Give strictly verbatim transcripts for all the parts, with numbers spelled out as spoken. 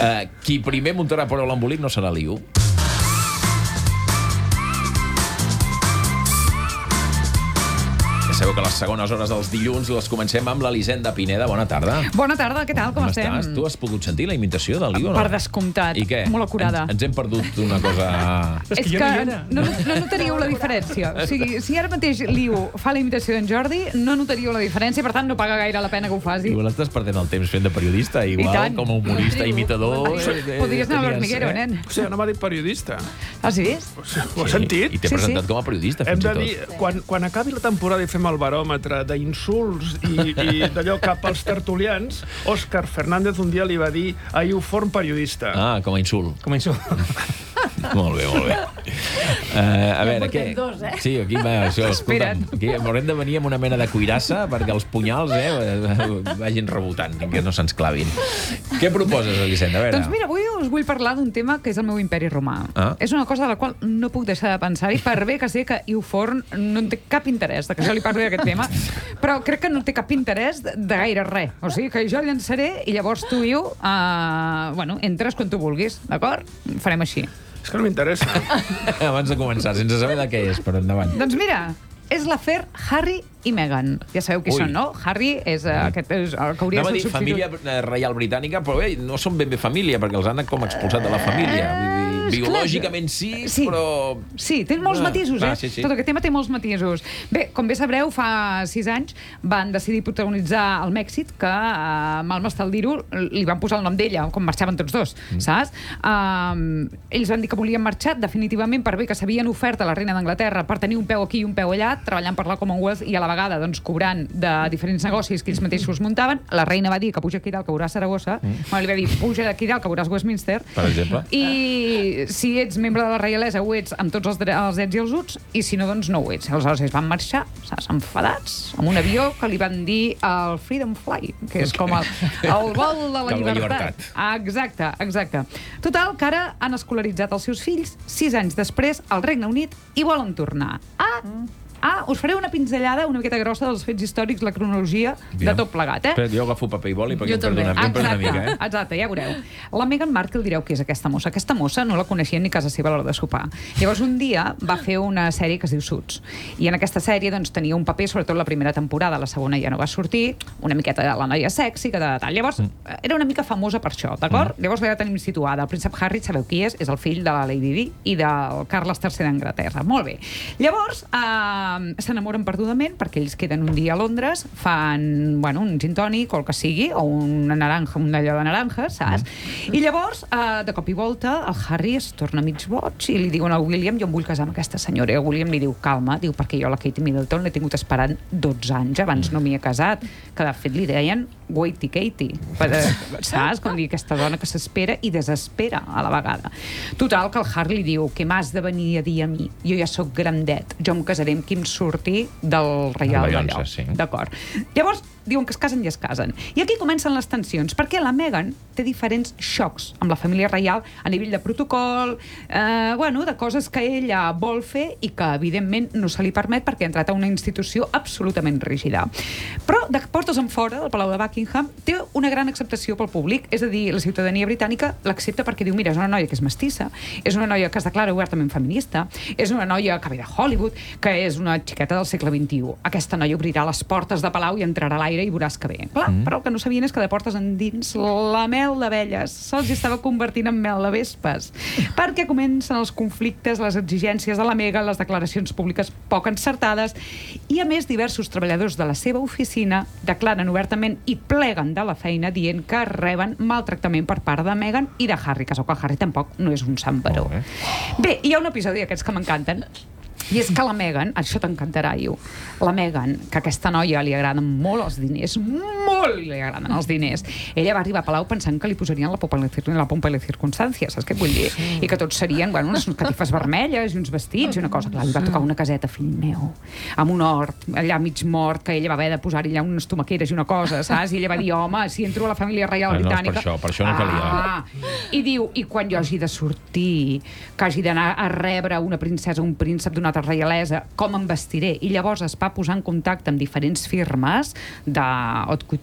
Uh, qui primer muntarà per l'embolic no serà l'Iu. Sabeu que les segones hores dels dilluns les comencem amb l'Elisenda Pineda. Bona tarda. Bona tarda, què tal? Com, Com estem? estàs? Tu has pogut sentir la imitació de l'Iu o no? Per descomptat. I què? Molt acurada. Ens, ens hem perdut una cosa... És que, que no, no notaríeu la diferència. O sigui, si ara mateix l'Iu fa la imitació d'en Jordi, no notaríeu la diferència, per tant, no paga gaire la pena que ho faci. Igual estàs perdent el temps fent de periodista, igual, com a humorista, imitador... Eh, Podries anar a l'Hormiguero, nen. O sigui, no m'ha dit periodista. Has vist? Ho has sentit? I t'he Sí, presentat sí. com a periodista, Hem fins de i dir, tot. quan, quan acabi la temporada i fem el baròmetre d'insults i, i d'allò cap als tertulians, Òscar Fernández un dia li va dir a Iu Forn periodista. Ah, com a insult. Com a insult. Molt bé, molt bé. Uh, a veure, què? dos, eh? Sí, aquí, va, això, escolta'm, aquí haurem de venir amb una mena de cuirassa perquè els punyals eh, vagin rebotant, que no se'ns clavin. Què proposes, Elisenda? A veure. Doncs mira, avui us vull parlar d'un tema que és el meu imperi romà. Ah. És una cosa de la qual no puc deixar de pensar-hi, per bé que sé que Iu Forn no en té cap interès de que jo li parli d'aquest tema, però crec que no té cap interès de gaire res. O sigui, que jo llançaré i llavors tu, Iu, uh, bueno, entres quan tu vulguis, d'acord? Farem així. És que no m'interessa. Abans de començar, sense saber de què és, però endavant. Doncs mira, és l'afer Harry i Meghan. Ja sabeu qui Ui. són, no? Harry és uh, aquest és, el que hauria Anava a de dir ser el família substitut. eh, reial britànica, però bé, no són ben bé família, perquè els han com expulsat de la família. Vull dir, és biològicament sí, Sí. però... Sí, té molts Ah, matisos, eh? ah, sí, sí. Tot aquest tema té molts matisos. Bé, com bé sabreu, fa sis anys van decidir protagonitzar el Mèxic, que, uh, mal m'està el dir-ho, li van posar el nom d'ella, com marxaven tots dos, mm. saps? Um, ells van dir que volien marxar definitivament per bé que s'havien ofert a la reina d'Anglaterra per tenir un peu aquí i un peu allà, treballant per la Commonwealth i a la vegada doncs, cobrant de diferents negocis que ells mateixos muntaven. La reina va dir que puja aquí dalt, que veuràs Saragossa. Mm. Bueno, li va dir, puja d'aquí dalt, que veuràs Westminster. Per exemple. I si ets membre de la reialesa, ho ets amb tots els, dre- els ets i els uts, i si no, doncs no ho ets. Aleshores, ells van marxar, saps, enfadats, amb un avió que li van dir el Freedom Fly, que és com el, el vol de la De la llibertat. llibertat. Ah, exacte, exacte. Total, que ara han escolaritzat els seus fills, sis anys després, al Regne Unit, i volen tornar. Ah, Ah, us faré una pinzellada una miqueta grossa dels fets històrics, la cronologia de tot plegat, eh? Espera, jo agafo paper i boli perquè Jo em perdo també. una, em perdo una Exacte, mica, eh? exacte, ja veureu. La Meghan Markle direu que és aquesta mossa. Aquesta mossa no la coneixia ni a casa seva a l'hora de sopar. Llavors un dia va fer una sèrie que es diu Suits. I en aquesta sèrie doncs, tenia un paper, sobretot la primera temporada, la segona ja no va sortir, una miqueta de la noia sexy, que de tal. Llavors mm. era una mica famosa per això, d'acord? Mm. Llavors la tenim situada. El príncep Harry, sabeu qui és? És el fill de la Lady Di i del Carles tercer d'Anglaterra. Molt bé. Llavors eh, s'enamoren perdudament perquè ells queden un dia a Londres, fan, bueno, un gin tònic o el que sigui, o una naranja, un allò de naranja, saps? Mm. I llavors, eh, de cop i volta, el Harry es torna mig boig i li diuen al William, jo em vull casar amb aquesta senyora. I el William li diu, calma, diu, perquè jo la Kate Middleton l'he tingut esperant dotze anys, abans no m'hi he casat, que de fet li deien Waity Katie, per, saps? Com dir, aquesta dona que s'espera i desespera a la vegada. Total, que el Harry li diu, què m'has de venir a dir a mi? Jo ja sóc grandet, jo em casaré amb qui em surti del reial Bellonça, d'allò. sí. D'acord. Llavors, diuen que es casen i es casen. I aquí comencen les tensions, perquè la Meghan té diferents xocs amb la família reial a nivell de protocol, eh, bueno, de coses que ella vol fer i que, evidentment, no se li permet perquè ha entrat a una institució absolutament rígida. Però, de portes en fora, del Palau de Buckingham, té una gran acceptació pel públic, és a dir, la ciutadania britànica l'accepta perquè diu, mira, és una noia que és mestissa, és una noia que es declara obertament feminista, és una noia que ve de Hollywood, que és una xiqueta del segle vint-i-u. Aquesta noia obrirà les portes de Palau i entrarà a l'aire i veuràs que bé. Clar, mm. però el que no sabien és que de portes endins la mel d'abelles se'ls estava convertint en mel de vespes, perquè comencen els conflictes, les exigències de la Meghan, les declaracions públiques poc encertades, i a més diversos treballadors de la seva oficina declaren obertament i pleguen de la feina dient que reben maltractament per part de Meghan i de Harry, que el Harry tampoc no és un sant baró. Bé, hi ha un episodi d'aquests que m'encanten, i és que la Meghan, això t'encantarà, Iu, la Meghan, que a aquesta noia li agraden molt els diners, molt li agraden els diners, ella va arribar a Palau pensant que li posarien la pompa, la pompa i la circumstància, saps què vull dir? I que tots serien, bueno, unes catifes vermelles i uns vestits i una cosa. Clar, li va tocar una caseta, fill meu, amb un hort, allà mig mort, que ella va haver de posar-hi allà unes tomaqueres i una cosa, saps? I ella va dir, home, si entro a la família reial no, britànica... No, per això, per això no calia. Ah, i diu, i quan jo hagi de sortir, que hagi d'anar a rebre una princesa, un príncep d'una altra reialesa, com em vestiré? I llavors es va posar en contacte amb diferents firmes de haute couture,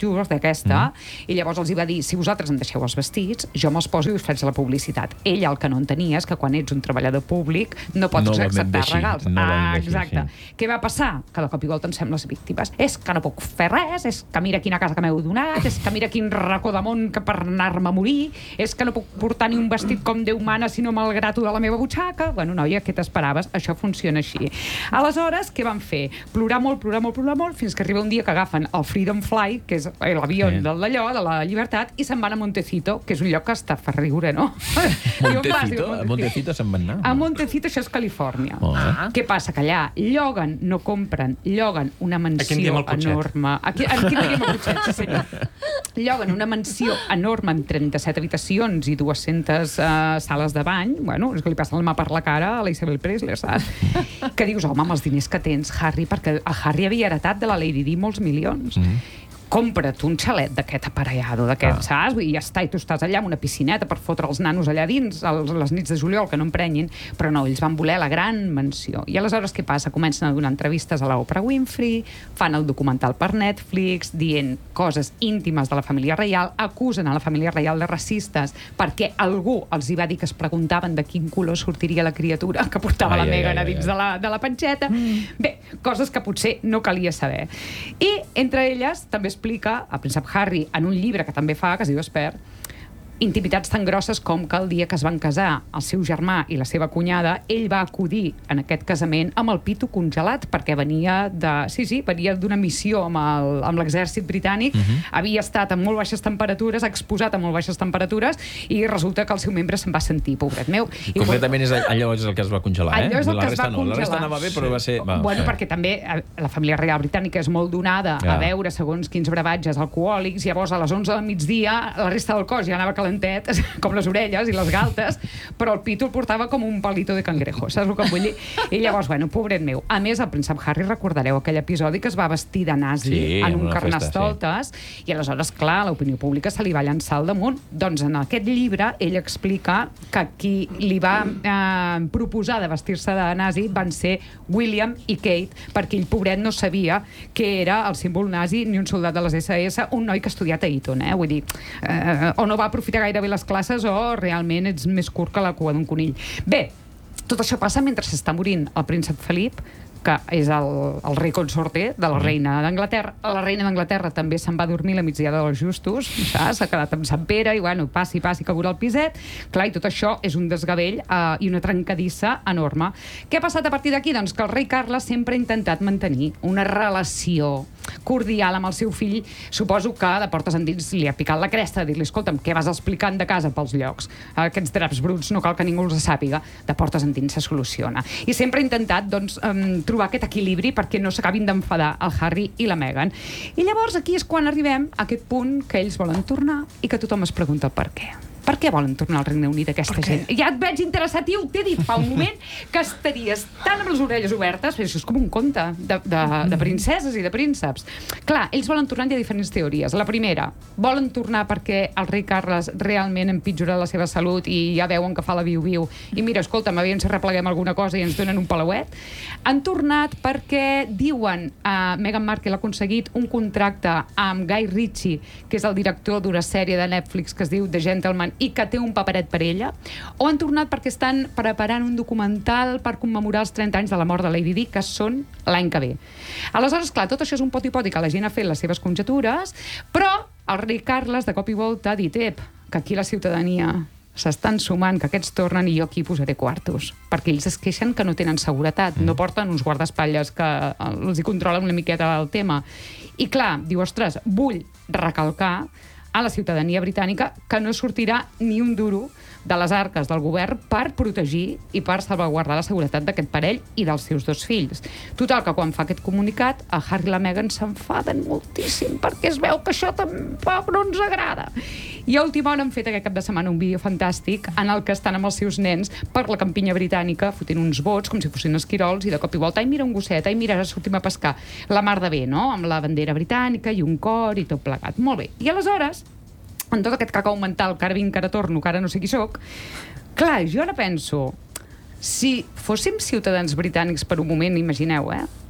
tours d'aquesta, mm. i llavors els hi va dir, si vosaltres em deixeu els vestits, jo me'ls poso i us faig la publicitat. Ell el que no entenia és que quan ets un treballador públic no pots no acceptar regals. No ah, exacte. Així. Què va passar? Que de cop i volta ens fem les víctimes. És que no puc fer res, és que mira quina casa que m'heu donat, és que mira quin racó de món que per anar-me a morir, és que no puc portar ni un vestit com Déu mana, sinó me'l grato de la meva butxaca. Bueno, noia, què t'esperaves? Això funciona així. Aleshores, què van fer? Plorar molt, plorar molt, plorar molt, fins que arriba un dia que agafen el Freedom Fly, que és l'avió sí. d'allò, de la llibertat, i se'n van a Montecito, que és un lloc que està fer riure, no? Montecito? A Montecito se'n van anar? A Montecito, això és Califòrnia. Oh, eh? Què passa? Que allà lloguen, no compren, lloguen una mansió enorme. Aquí, aquí no diem el Putxet, sí senyor. Lloguen una mansió enorme amb trenta-set habitacions i dues-centes uh, sales de bany. Bueno, és que li passa el mà per la cara a la Isabel Presley, saps? Que dius, home, amb els diners que tens, Harry, perquè el Harry havia heretat de la Lady Di molts milions. Mm. Compra't un xalet d'aquest aparellado, d'aquest, ah. saps? I ja està, i tu estàs allà amb una piscineta per fotre els nanos allà dins, els, les nits de juliol, que no emprenyin, però no, ells van voler la gran mansió. I aleshores què passa? Comencen a donar entrevistes a l'Oprah Winfrey, fan el documental per Netflix, dient coses íntimes de la família reial, acusen a la família reial de racistes perquè algú els hi va dir que es preguntaven de quin color sortiria la criatura que portava ai, la Meghan a dins ai, ai. de la, de la panxeta. Mm. Bé, coses que potser no calia saber. I entre elles també explica el príncep Harry en un llibre que també fa, que es diu Espert, intimitats tan grosses com que el dia que es van casar el seu germà i la seva cunyada, ell va acudir en aquest casament amb el pito congelat, perquè venia de... Sí, sí, venia d'una missió amb el, amb l'exèrcit britànic, uh-huh. havia estat a molt baixes temperatures, exposat a molt baixes temperatures, i resulta que el seu membre se'n va sentir, pobret meu. I concretament és allò és el que es va congelar, eh? Allò és el la que es va no. congelar. La resta anava bé, però va ser... Va, bueno, sí. perquè també la família real britànica és molt donada ja. a veure segons quins brevatges alcohòlics, llavors a les onze del migdia la resta del cos ja anava calentet, com les orelles i les galtes, però el pito el portava com un palito de cangrejo, saps el que vull dir? I llavors, bueno, pobret meu. A més, el príncep Harry, recordareu aquell episodi que es va vestir de nazi sí, en un festa, carnestoltes, sí. i aleshores, clar, l'opinió pública se li va llançar al damunt. Doncs en aquest llibre ell explica que qui li va eh, proposar de vestir-se de nazi van ser William i Kate, perquè ell, pobret, no sabia que era el símbol nazi ni un soldat de les esse esse, un noi que ha estudiat a Eton, eh? Vull dir, eh, o no va aprofitar gaire bé les classes o realment ets més curt que la cua d'un conill. Bé, tot això passa mentre s'està morint el príncep Felip, que és el, el rei consorte de la reina d'Anglaterra. La reina d'Anglaterra també se'n va dormir la migdiada dels justos, saps? S'ha quedat amb Sant Pere i, bueno, passi, passi, que veurà el piset. Clar, i tot això és un desgavell eh, i una trencadissa enorme. Què ha passat a partir d'aquí? Doncs que el rei Carles sempre ha intentat mantenir una relació cordial amb el seu fill. Suposo que de portes endins li ha picat la cresta de dir-li, escolta'm, què vas explicant de casa pels llocs? Aquests draps bruts no cal que ningú els sàpiga. De portes endins se soluciona. I sempre ha intentat, doncs, um, trobar aquest equilibri perquè no s'acabin d'enfadar el Harry i la Meghan. I llavors aquí és quan arribem a aquest punt que ells volen tornar i que tothom es pregunta el per què. Per què volen tornar al Regne Unit aquesta gent? Ja et veig interessat i t'he dit fa un moment que estaries tan amb les orelles obertes, però això és com un conte de, de, de princeses i de prínceps. Clar, ells volen tornar, hi ha diferents teories. La primera, volen tornar perquè el rei Carles realment empitjora la seva salut i ja veuen que fa la viu-viu i mira, escolta'm, aviam si repleguem alguna cosa i ens donen un palauet. Han tornat perquè diuen uh, Meghan Markle ha aconseguit un contracte amb Guy Ritchie, que és el director d'una sèrie de Netflix que es diu The Gentleman i que té un paperet per ella, o han tornat perquè estan preparant un documental per commemorar els trenta anys de la mort de Lady Di, que són l'any que ve. Aleshores, clar, tot això és un poti-poti que la gent ha fet les seves conjectures, però el rei Carles de cop i volta ha dit, ep, que aquí la ciutadania s'estan sumant, que aquests tornen i jo aquí posaré quartos, perquè ells es queixen que no tenen seguretat, no porten uns guardaespatlles que els hi controlen una miqueta el tema. I clar, diu, ostres, vull recalcar a la ciutadania britànica que no sortirà ni un duro de les arques del govern per protegir i per salvaguardar la seguretat d'aquest parell i dels seus dos fills. Total, que quan fa aquest comunicat, el Harry i la Meghan s'enfaden moltíssim perquè es veu que això tampoc no ens agrada. I a última hora han fet aquest cap de setmana un vídeo fantàstic en el que estan amb els seus nens per la campinya britànica fotent uns vots com si fossin esquirols i de cop i volta, ai, mira un gosset, ai, mira, ara sortim a pescar. La mar de bé, no?, amb la bandera britànica i un cor i tot plegat. Molt bé. I aleshores, en tot aquest cacau mental, que ara vinc, que ara torno, que ara no sé qui soc, clar, jo ara penso, si fóssim ciutadans britànics per un moment, imagineu, eh?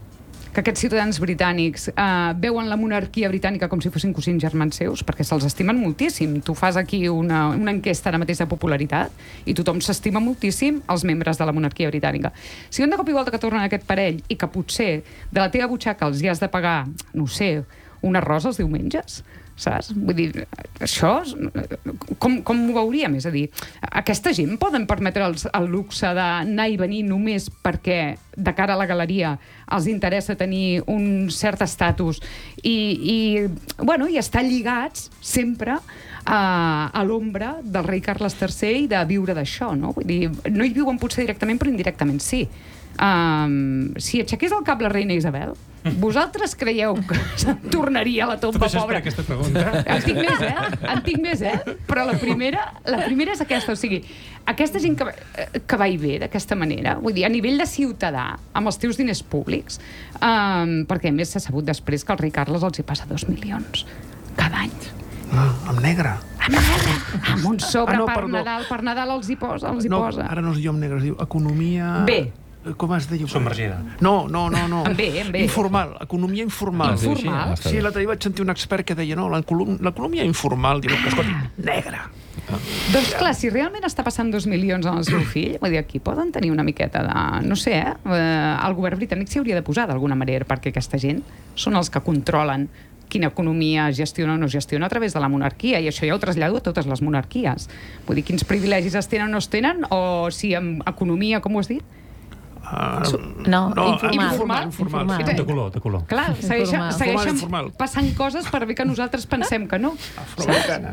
que aquests ciutadans britànics eh, veuen la monarquia britànica com si fossin cosins germans seus, perquè se'ls estimen moltíssim. Tu fas aquí una, una enquesta ara mateix de popularitat i tothom s'estima moltíssim els membres de la monarquia britànica. Si un de cop i volta que tornen aquest parell i que potser de la teva butxaca els hi has de pagar, no sé, un arròs els diumenges, saps? Vull dir, això com, com ho veuríem? És a dir, aquesta gent poden permetre el, el luxe d'anar i venir només perquè de cara a la galeria els interessa tenir un cert estatus i, i, bueno, i estar lligats sempre a, a l'ombra del rei Carles tercer i de viure d'això, no? Vull dir, no hi viuen potser directament, però indirectament sí. Um, si aixequés el cap la reina Isabel, vosaltres creieu que se'n tornaria a la tomba, pobra? pobra? Aquesta pregunta. En tinc més, eh? En tinc més, eh? Però la primera, la primera és aquesta, o sigui, aquesta gent que, que va i ve d'aquesta manera, vull dir, a nivell de ciutadà, amb els teus diners públics, um, perquè a més s'ha sabut després que el rei Carles els hi passa dos milions cada any. Ah, amb negre. Amb negre, amb un sobre Ah, no, per perdó. Nadal, per Nadal els hi posa, els hi No, posa. ara no es diu amb negre, es diu economia... B. Com es deia? Submergida. No, no, no, no. En B, en B. Informal, economia informal. Es diu així? Informal. Ah, està Sí, bé. l'altre dia vaig sentir un expert que deia, no, l'econom- l'economia informal, diu que, escolti, negra. Doncs clar, si realment està passant dos milions en el seu fill, vull dir, aquí poden tenir una miqueta de... No sé, eh? eh el govern britànic s'hi hauria de posar d'alguna manera, perquè aquesta gent són els que controlen quina economia es gestiona o no es gestiona a través de la monarquia, i això ja ho trasllado a totes les monarquies. Vull dir, quins privilegis es tenen o no es tenen, o si en economia, com ho has dit? Uh, No, informal. informal, informal. Informal. De color, de color. Clar, segueixen, Informal. segueixen Informal, informal. passant coses per bé que nosaltres pensem que no. Afroamericana.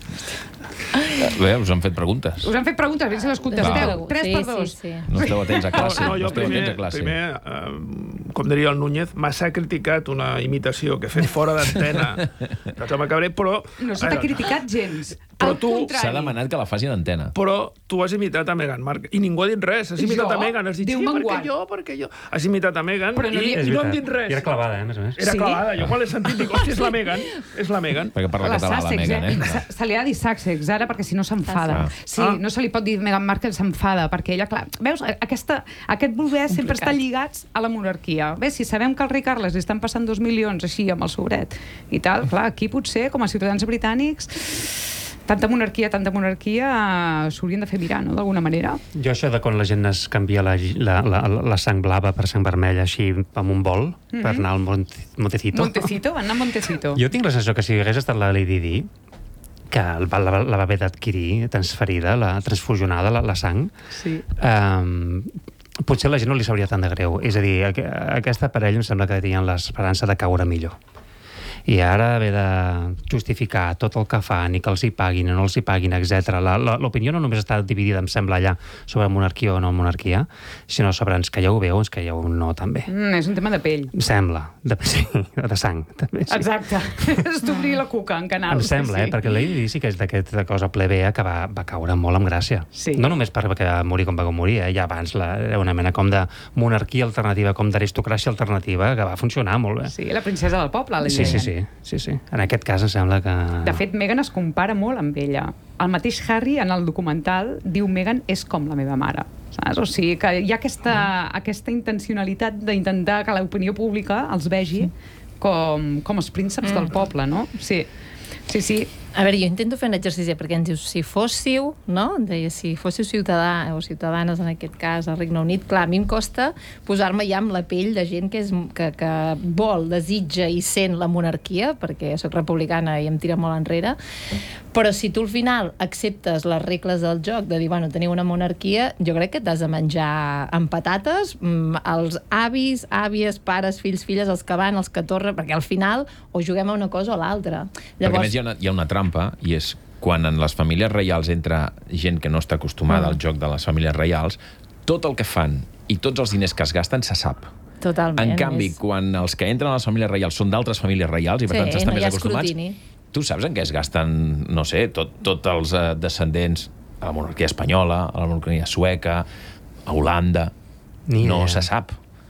Bé, us han fet preguntes. Us han fet preguntes, a veure si les contesteu. Va. tres Sí, per sí, dos. sí. No esteu atents a classe. No, No, jo esteu primer, atents a classe. primer eh, com diria el Núñez, massa criticat una imitació que he fet fora d'antena de Jaume Cabré, però... No se t'ha Bueno, criticat gens. Però Al tu- contrari. S'ha demanat que la facin d'antena. Però tu has imitat a Meghan Markle i ningú ha dit res. Has imitat Jo? a Meghan, has dit sí, Déu me'n perquè guard. jo, perquè jo. Has imitat a Meghan Però no i, li- És i no hem veritat. dit res. I era clavada, eh, a més a més. Era Sí? clavada. Jo quan l'he sentit dic, hòstia, és la Meghan. És la Meghan. Perquè parla La català, la Sussex, Meghan, eh? Se, se li ha de dir Sussex, ara, perquè si no s'enfada. Ah. Sí, Ah. no se li pot dir Meghan Markle, s'enfada, perquè ella, clar... Veus, aquesta, aquest voler sempre està lligats a la monarquia. Bé, si sabem que al rei Carles li estan passant dos milions així amb el sobret i tal, clar, aquí potser, com a ciutadans britànics, tanta monarquia, tanta monarquia, eh, s'haurien de fer mirar, no?, d'alguna manera. Jo això de quan la gent es canvia la, la, la, la sang blava per sang vermella així amb un vol, mm -hmm. per anar al Monte, Montecito. Montecito, van anar a Montecito. Jo tinc la sensació que si hagués estat la Lady Di, que la, la, la va haver d'adquirir transferida, la transfusionada, la, la sang, Sí. um, potser la gent no li sabria tant de greu. És a dir, aqu aquesta parella em sembla que tenien l'esperança de caure millor. I ara haver de justificar tot el que fan i que els hi paguin o no els hi paguin, etcètera. L'opinió no només està dividida, em sembla, allà sobre monarquia o no monarquia, sinó sobre ens calleu bé o ens calleu no, també. Mm, és un tema de pell. Em sembla. De, sí, de sang, també. Sí. Exacte. És d'obrir la cuca en canal. Em sembla, sí, eh? Perquè Lady Di sí que és d'aquesta cosa plebea que va, va caure molt amb gràcia. Sí. No només perquè va morir com va morir, eh? Ja abans la, era una mena com de monarquia alternativa, com d'aristocràcia alternativa, que va funcionar molt bé. Sí, la princesa del poble, la Sí, sí, deien. sí, sí, sí. En aquest cas em sembla que... De fet, Meghan es compara molt amb ella. El mateix Harry, en el documental, diu Meghan és com la meva mare. Saps? O sigui, que hi ha aquesta, aquesta intencionalitat d'intentar que l'opinió pública els vegi com, com els prínceps mm. del poble, no? Sí, sí, sí. A veure, jo intento fer un exercici, perquè ens dius, si fóssiu, no? Deia, si fóssiu ciutadà o ciutadanes, en aquest cas, al Regne Unit, clar, a mi em costa posar-me ja amb la pell de gent que, és, que, que vol, desitja i sent la monarquia, perquè sóc republicana i em tira molt enrere, però si tu al final acceptes les regles del joc de dir, bueno, teniu una monarquia, jo crec que t'has de menjar amb patates els avis, àvies, pares, fills, filles, els que van, els que tornen, perquè al final o juguem a una cosa o a l'altra. Perquè a més hi ha una, hi ha una trampa, i és quan en les famílies reials entra gent que no està acostumada mm. al joc de les famílies reials, tot el que fan i tots els diners que es gasten se sap. Totalment. En canvi, és... quan els que entren a les famílies reials són d'altres famílies reials i per Sí, tant s'estan no hi més ha acostumats, escrutini. tu saps en què es gasten, no sé, tots tot els eh, descendents a la monarquia espanyola, a la monarquia sueca, a Holanda. Ni no idea. se sap.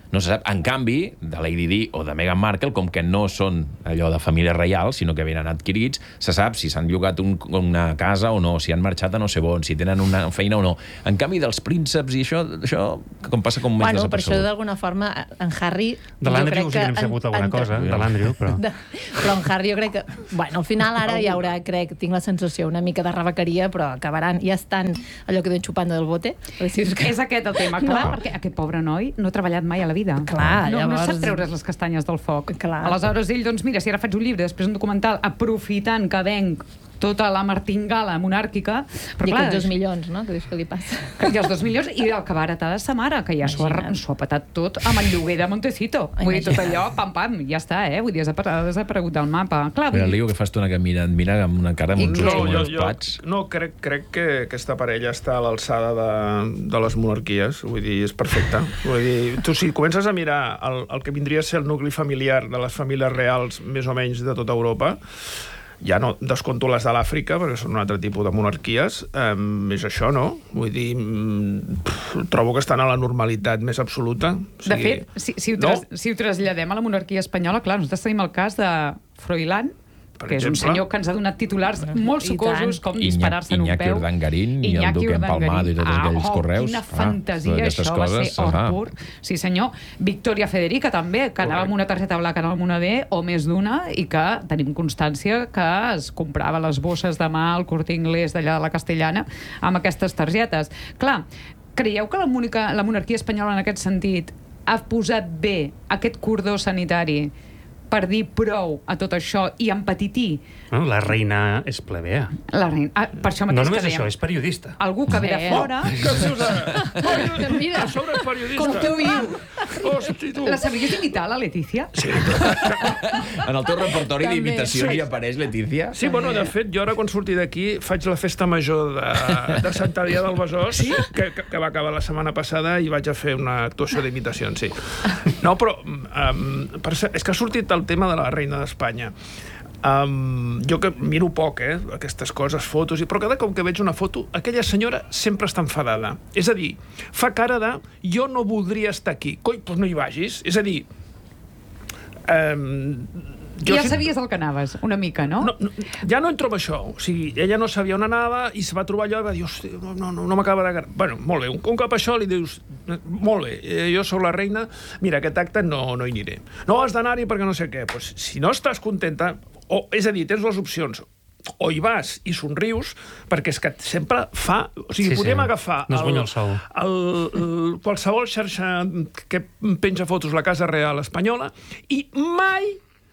no se sap. En canvi, de Lady Di o de Meghan Markle, com que no són allò de família reial, sinó que venen adquirits, se sap si s'han llogat un, una casa o no, si han marxat a no sé on, si tenen una feina o no. En canvi, dels prínceps i això, això com passa com més bueno, desapercebut. Per això, d'alguna forma, en Harry... De l'Andrew sí que n'hem sabut alguna en, cosa, de l'Andrew, però... De, però en Harry jo crec que... Bueno, al final ara hi haurà, crec, tinc la sensació, una mica de rebequeria, però acabaran, ja estan allò que diuen xupant del bote. Que... És aquest el tema, clar, no. Perquè aquest pobre noi no ha treballat mai a la vida. Clar, no, llavors... no sap treure's les castanyes del foc. Clar. Aleshores ell, doncs mira, si ara faig un llibre, després un documental, aprofitant que venc tota la martingala monàrquica... Però I clar, aquests dos milions, no?, que dius que li passa. I els dos milions, i el que va heretar de sa mare, que ja s'ho ha, ha patat tot amb el lloguer de Montecito. Vull dir, tot allò, pam, pam, ja està, eh? Vull dir, ha desaparegut del mapa. Clar, Però el lío que fas tu, que mira, mira amb una cara amb uns, no, amb jo, uns jo, plats... No, crec, crec que aquesta parella està a l'alçada de, de les monarquies. Vull dir, és perfecte. Vull dir, tu si comences a mirar el, el que vindria a ser el nucli familiar de les famílies reals, més o menys, de tota Europa, ja no desconto les de l'Àfrica, perquè són un altre tipus de monarquies, um, és això, no? Vull dir, pff, trobo que estan a la normalitat més absoluta. O sigui, de fet, si, si, ho tras, no? si ho traslladem a la monarquia espanyola, clar, nosaltres tenim el cas de Froilán, per que exemple, és un senyor que ens ha donat titulars molt sucosos, com disparar-se en un Iñaki peu. Urdangarín i el duc empalmado i tots ah, aquells oh, correus. Quina fantasia, ah, això coses, va ser or ah. pur. Sí, senyor. Victoria Federica, també, que anava amb una targeta blanca en el Moneder, o més d'una, i que tenim constància que es comprava les bosses de mà al Corte Inglés d'allà de la Castellana amb aquestes targetes. Clar, creieu que la, monica, la monarquia espanyola en aquest sentit ha posat bé aquest cordó sanitari per dir prou a tot això i empetitir? No, la reina és plebea. La reina... Ah, per això mateix no només que dèiem, això, és periodista. algú que ve de fora... Oh, que seus ara? Mira, a sobre és periodista. Com tu viu. Hosti, tu. La sabries imitar, la Letícia? Sí. En el teu repertori També. d'imitacions hi apareix Letícia? Sí, bueno, de fet, jo ara quan surti d'aquí faig la festa major de, de Sant Adrià del Besòs, sí? que, que, que va acabar la setmana passada, i vaig a fer una actuació d'imitacions, sí. No, però um, per ser, és que ha sortit el tema de la reina d'Espanya. Um, jo que miro poc, eh, aquestes coses, fotos, i, però cada cop que veig una foto, aquella senyora sempre està enfadada. És a dir, fa cara de jo no voldria estar aquí. Coi, doncs no hi vagis. És a dir... Um, I ja sabies el que anaves, una mica, no? No, no? Ja no entro en això. O sigui, ella no sabia on anava i se va trobar allò i va dir, hosti, no, no, no, no m'acaba de... Bueno, molt bé, un, un cop això li dius, molt bé, jo sóc la reina, mira, aquest acte no, no hi aniré. No has d'anar-hi perquè no sé què. Pues, si no estàs contenta, o, és a dir, tens les opcions, o hi vas i somrius, perquè és que sempre fa... O sigui, sí, podem sí. agafar... No es guanya el sou. El, el, qualsevol xarxa que penja fotos la Casa Real espanyola i mai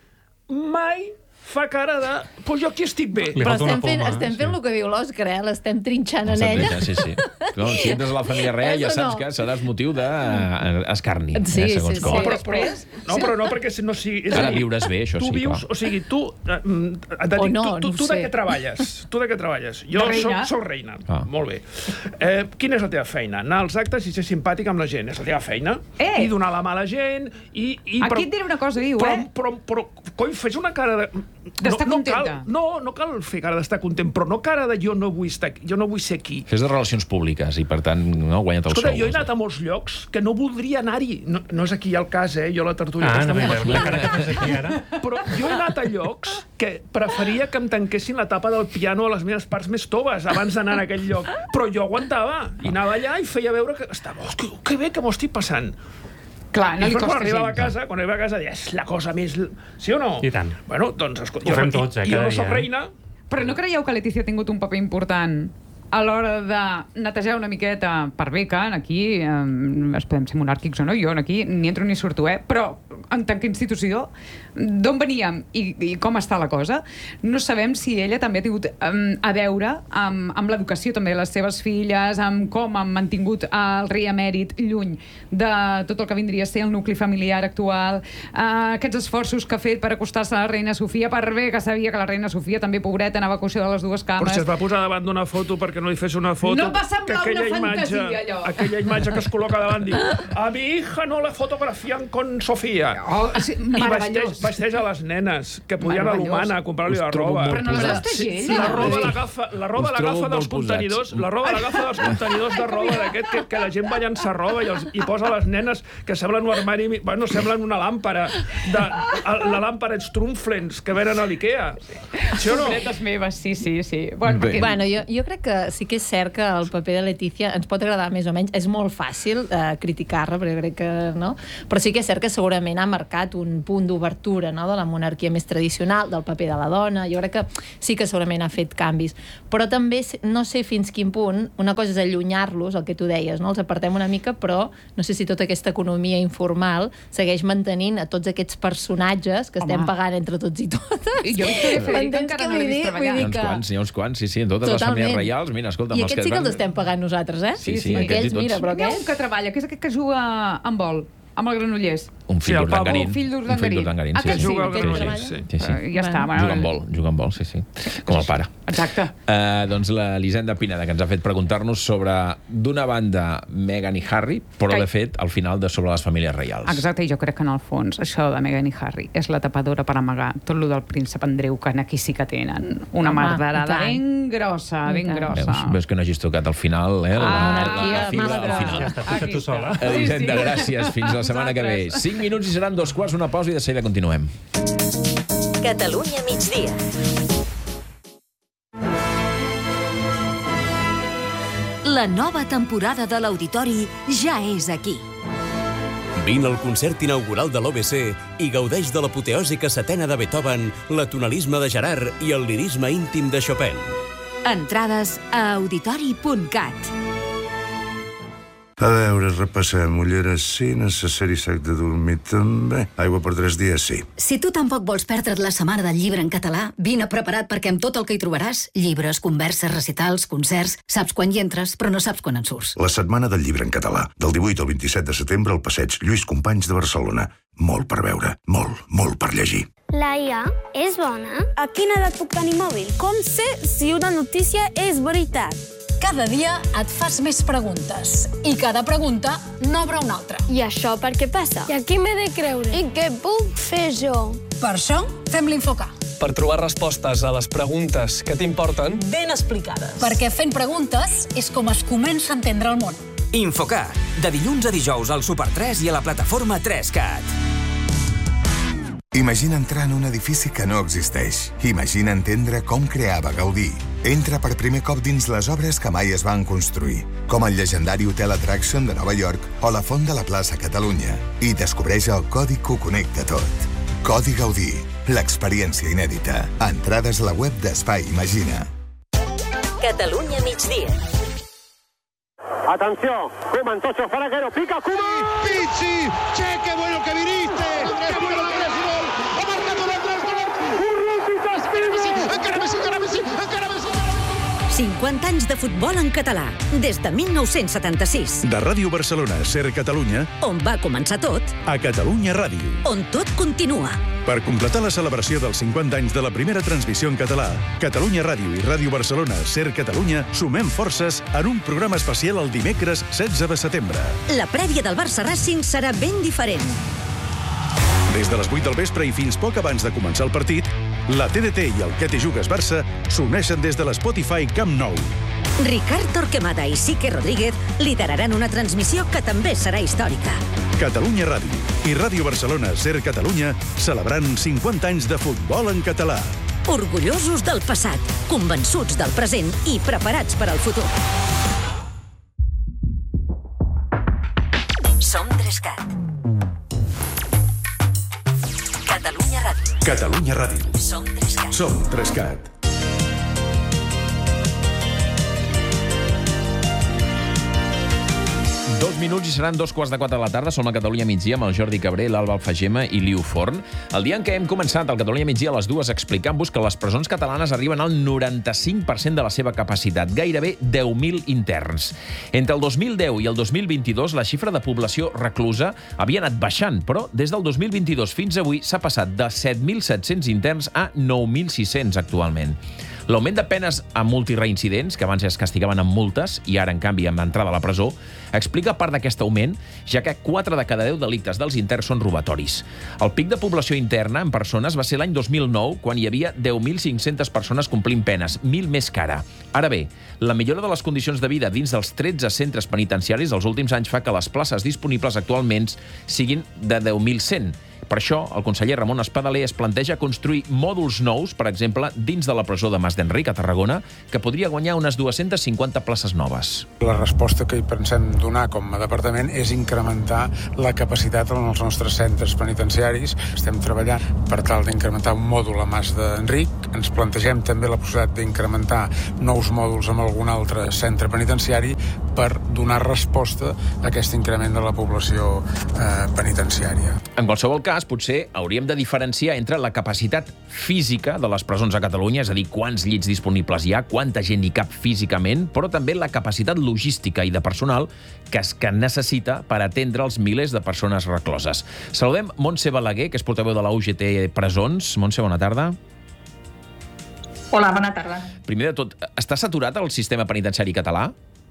mai fa cara de... Pues jo aquí estic bé. Però estem fent, estem fent el que diu l'Òscar, eh? L'estem trinxant en ella. Sí, sí. No, si entres a la família real ja saps que seràs motiu d'escarni. Sí, eh, sí, segons sí. com. Però, però, no, però no perquè no sigui... És Ara a dir, viuràs bé, això tu sí, vius, clar. o sigui, tu... Eh, et O dic, no, tu, tu, no ho tu de sé. què treballes? Tu de què treballes? Jo De reina. soc, soc reina. Ah. Molt bé. Eh, quina és la teva feina? Anar als actes i ser simpàtic amb la gent. És la teva feina. Eh! I donar la mà a la gent. I, i, Aquí et diré una cosa, diu, però, eh? Però, però, però, coi, fes una cara de... D'estar no, no contenta. Cal, no, no cal fer cara d'estar content, però no cara de jo no vull estar aquí, jo no vull ser aquí. Fes de relacions públiques i, per tant, no guanya't el Escolta, sou. jo he anat a molts llocs que no voldria anar-hi. No, no és aquí el cas, eh? Jo la tertúlia... Ah, aquesta no, m'ho mira, imagino. la cara que fes aquí ara... Però jo he anat a llocs que preferia que em tanquessin la tapa del piano a les meves parts més toves abans d'anar a aquell lloc. Però jo aguantava. I anava allà i feia veure que estava... Oh, que, que bé que m'ho estic passant. Clar, no I li després, quan costa arribava a gens. casa, quan arribava a casa, deia, és la cosa més... Sí o no? I tant. Bueno, doncs... Escolta, Ho fem jo, tots, eh, i, jo cada no soc dia. reina... Però no creieu que Letícia ha tingut un paper important a l'hora de netejar una miqueta, per bé que aquí eh, es podem ser monàrquics o no, jo aquí ni entro ni surto, eh? Però en tant que institució, d'on veníem i, i com està la cosa? No sabem si ella també ha tingut um, a veure amb, amb l'educació també de les seves filles, amb com han mantingut el rei emèrit lluny de tot el que vindria a ser el nucli familiar actual, uh, aquests esforços que ha fet per acostar-se a la reina Sofia, per bé que sabia que la reina Sofia també, pobreta, anava a coixar de les dues Però cames. si es va posar davant d'una foto perquè perquè no li fes una foto. No em va semblar que aquella una fantasia, imatge, allò. Aquella imatge que es col·loca davant, diu, a mi hija no la fotografían con Sofía. Oh, sí, I vesteix, meravellós. vesteix a les nenes, que podien a Meravellós. l'humana a comprar-li la roba. Però no les vesteix Sí, ella. la roba l'agafa la roba Us l'agafa trobo dels molt posats. contenidors, la roba l'agafa dels contenidors de roba d'aquest que, que la gent va llançar roba i, els, i posa les nenes que semblen un armari, bueno, semblen una làmpara de, la làmpara Strumflens que venen a l'Ikea. Sí o no? Completes meves, sí, sí, sí. Bueno, Bé. perquè... Bueno, jo, jo crec que sí que és cert que el paper de Letícia ens pot agradar més o menys. És molt fàcil eh, criticar-la, perquè crec que no. Però sí que és cert que segurament ha marcat un punt d'obertura, no?, de la monarquia més tradicional, del paper de la dona. Jo crec que sí que segurament ha fet canvis. Però també no sé fins quin punt, una cosa és allunyar-los, el que tu deies, no? Els apartem una mica, però no sé si tota aquesta economia informal segueix mantenint a tots aquests personatges que estem Home. pagant entre tots i totes. I jo, Victoria Federica, M'entens encara què no l'he vull vist dir? treballar. Vull Hi dir ha uns que- quants, hi ha uns quants, sí, sí, en totes les Totalment. famílies reials. Mira, escolta'm, I els aquests sí que els estem pagant nosaltres, eh? Sí, sí, aquests Aquells, i tots. mira, però N'hi ha un aquests... que treballa, que és aquest que juga amb vol, amb el Granollers. Un Sí, fill el Pablo. d'Urdangarín. Un fill d'Urdangarín. Un fill d'Urdangarín, Ah, sí, que sí. sí, Juga al que ell Granollers, treballa. sí. Sí, sí. Uh, ja està. Bueno. Juga amb vol, juga amb vol, sí, sí. Com el pare. Exacte. Uh, doncs l'Elisenda Pineda, que ens ha fet preguntar-nos sobre, d'una banda, Meghan i Harry, però, Que- de fet, al final, de sobre les famílies reials. Exacte, i jo crec que en el fons això de Meghan i Harry és la tapadora per amagar tot lo del príncep Andreu, que aquí sí que tenen una Home, mardarada i tant. ben grossa, I ben tant. grossa. Veus, veus que no hagis tocat al final, eh? La, Ah, la, monarquia, la fibra mala al grossa. final. Ja està, fica tu sola. Elisenda, Sí, sí. gràcies. Fins la setmana que ve. Vosaltres. Cinc minuts i seran dos quarts, una pausa i de seguida continuem. Catalunya migdia. La nova temporada de l'Auditori ja és aquí. Vine al concert inaugural de l'O B C i gaudeix de l'apoteòsica setena de Beethoven, la tonalisme de Gerard i el lirisme íntim de Chopin. Entrades a auditori punt cat. A veure, repassem. Ulleres sí, necessari sac de dormir també. Aigua per tres dies sí. Si tu tampoc vols perdre't la setmana del llibre en català, vine preparat perquè amb tot el que hi trobaràs, llibres, converses, recitals, concerts, saps quan hi entres, però no saps quan en surts. La setmana del llibre en català, del divuit al vint-i-set de setembre al passeig Lluís Companys de Barcelona. Molt per veure, molt, molt per llegir. La I A és bona? A quina edat puc tenir mòbil? Com sé si una notícia és veritat? Cada dia et fas més preguntes i cada pregunta n'obre una altra. I això per què passa? I a qui m'he de creure? I què puc fer jo? Per això fem l'Infocar. Per trobar respostes a les preguntes que t'importen. Ben explicades. Perquè fent preguntes és com es comença a entendre el món. Infocar, de dilluns a dijous al Super tres i a la plataforma tres cat. Imagina entrar en un edifici que no existeix. Imagina entendre com creava Gaudí. Entra per primer cop dins les obres que mai es van construir, com el llegendari Hotel Attraction de Nova York o la Font de la Plaça Catalunya. I descobreix el codi que ho connecta tot. Codi Gaudí, l'experiència inèdita. Entrades a la web d'Espai Imagina. Catalunya migdia. Atención, Koeman, Tocho, Faraguero, pica, Koeman. Pizzi, che, qué bueno que viniste. Qué bueno que eres gol. Ha marcado el gol con el Urruti, Tasquini. Encara Messi, encara Messi, encara Messi. cinquanta anys de futbol en català, des de mil nou-cents setanta-sis. De Ràdio Barcelona, Ser Catalunya, On va començar tot, a Catalunya Ràdio. on tot continua. Per completar la celebració dels cinquanta anys de la primera transmissió en català, Catalunya Ràdio i Ràdio Barcelona, Ser Catalunya, sumem forces en un programa especial el dimecres setze de setembre. La prèvia del Barça Racing serà ben diferent. Des de les vuit del vespre i fins poc abans de començar el partit, la T D T i el Que te jugues Barça s'uneixen des de l'Spotify Camp Nou. Ricard Torquemada i Sique Rodríguez lideraran una transmissió que també serà històrica. Catalunya Ràdio i Ràdio Barcelona, Ser Catalunya, celebrant cinquanta anys de futbol en català. Orgullosos del passat, convençuts del present i preparats per al futur. Som tres cat. Catalunya Ràdio. Catalunya Ràdio. Som tres cat. Som tres cat. Dos minuts i seran dos quarts de quatre de la tarda. Som a Catalunya migdia amb el Jordi Cabré, l'Alba Alfagema i l'Iu Forn. El dia en què hem començat al Catalunya migdia a les dues explicant-vos que les presons catalanes arriben al noranta-cinc per cent de la seva capacitat, gairebé deu mil interns. Entre el dos mil deu i el dos mil vint-i-dos la xifra de població reclusa havia anat baixant, però des del dos mil vint-i-dos fins avui s'ha passat de set mil set-cents interns a nou mil sis-cents actualment. L'augment de penes a multireincidents, que abans es castigaven amb multes i ara, en canvi, amb entrada a la presó, explica part d'aquest augment, ja que quatre de cada deu delictes dels interns són robatoris. El pic de població interna en persones va ser l'any dos mil nou, quan hi havia deu mil cinc-centes persones complint penes, mil més que ara. Ara bé, la millora de les condicions de vida dins dels tretze centres penitenciaris dels últims anys fa que les places disponibles actualment siguin de deu mil cent. Per això, el conseller Ramon Espadaler es planteja construir mòduls nous, per exemple, dins de la presó de Mas d'Enric, a Tarragona, que podria guanyar unes dues-centes cinquanta places noves. La resposta que hi pensem donar com a departament és incrementar la capacitat en els nostres centres penitenciaris. Estem treballant per tal d'incrementar un mòdul a Mas d'Enric. Ens plantegem també la possibilitat d'incrementar nous mòduls en algun altre centre penitenciari per donar resposta a aquest increment de la població eh, penitenciària. En qualsevol cas, potser hauríem de diferenciar entre la capacitat física de les presons a Catalunya, és a dir, quants llits disponibles hi ha, quanta gent hi cap físicament, però també la capacitat logística i de personal que es que necessita per atendre els milers de persones recloses. Saludem Montse Balaguer, que és portaveu de la U G T Presons. Montse, bona tarda. Hola, bona tarda. Primer de tot, està saturat el sistema penitenciari català?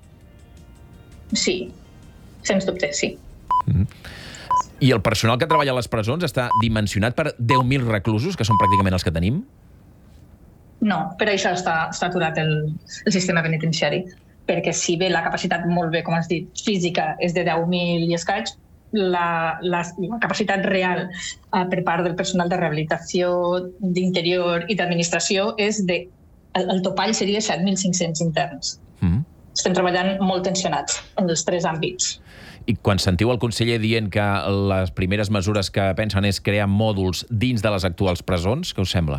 Sí, sens dubte, sí. Mm-hmm. I el personal que treballa a les presons està dimensionat per deu mil reclusos, que són pràcticament els que tenim? No, per això està, està aturat el, el sistema penitenciari, perquè si bé la capacitat, molt bé, com has dit, física és de deu mil i escaig, la, la, la capacitat real uh, per part del personal de rehabilitació, d'interior i d'administració és de... El, el topall seria set mil cinc-cents interns. Mm. Estem treballant molt tensionats en els tres àmbits. I quan sentiu el conseller dient que les primeres mesures que pensen és crear mòduls dins de les actuals presons, què us sembla?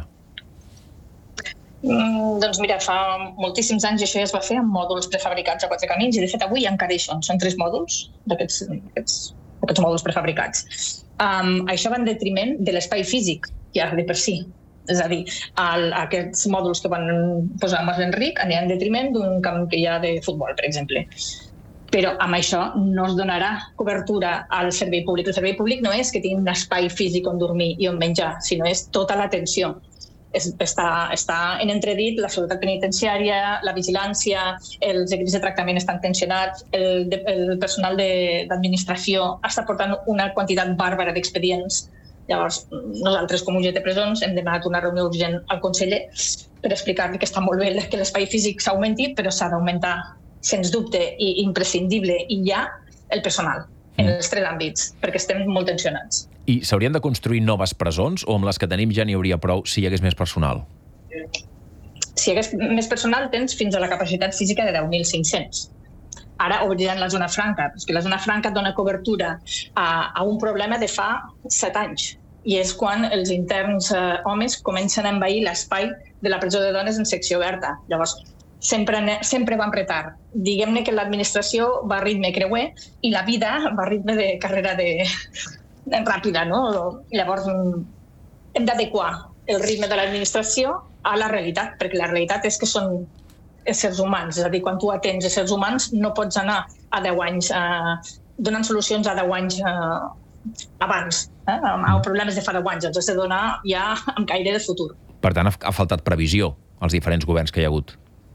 Mm, doncs mira, fa moltíssims anys això ja es va fer amb mòduls prefabricats a quatre camins i de fet avui encara hi són. Són tres mòduls d'aquests, d'aquests, d'aquests mòduls prefabricats. Um, això va en detriment de l'espai físic, ja de per si. És a dir, el, aquests mòduls que van posar a Mas d'Enric aniran en detriment d'un camp que hi ha de futbol, per exemple. Però amb això no es donarà cobertura al servei públic. El servei públic no és que tingui un espai físic on dormir i on menjar, sinó és tota l'atenció. Està, està en entredit la seguretat penitenciària, la vigilància, els equips de tractament estan tensionats, el, el personal d'administració està portant una quantitat bàrbara d'expedients. Llavors, nosaltres, com U G T Presons, hem demanat una reunió urgent al conseller per explicar-li que està molt bé que l'espai físic s'augmenti, però s'ha d'augmentar sens dubte i imprescindible i ja el personal en els tres àmbits, perquè estem molt tensionats. I s'haurien de construir noves presons o amb les que tenim ja n'hi hauria prou si hi hagués més personal? Si hi hagués més personal tens fins a la capacitat física de deu mil cinc-cents. Ara obriran la zona franca, perquè la zona franca dona cobertura a, a un problema de fa set anys i és quan els interns eh, homes comencen a envair l'espai de la presó de dones en secció oberta. Llavors, Sempre, sempre vam retard. Diguem-ne que l'administració va a ritme creuer i la vida va a ritme de carrera de... de ràpida, no? Llavors hem d'adequar el ritme de l'administració a la realitat, perquè la realitat és que són éssers humans, és a dir, quan tu atens éssers humans no pots anar a deu anys eh, donant solucions a deu anys eh, abans, eh, a problemes de fa deu anys, els has de donar ja amb caire de futur. Per tant, ha faltat previsió als diferents governs que hi ha hagut.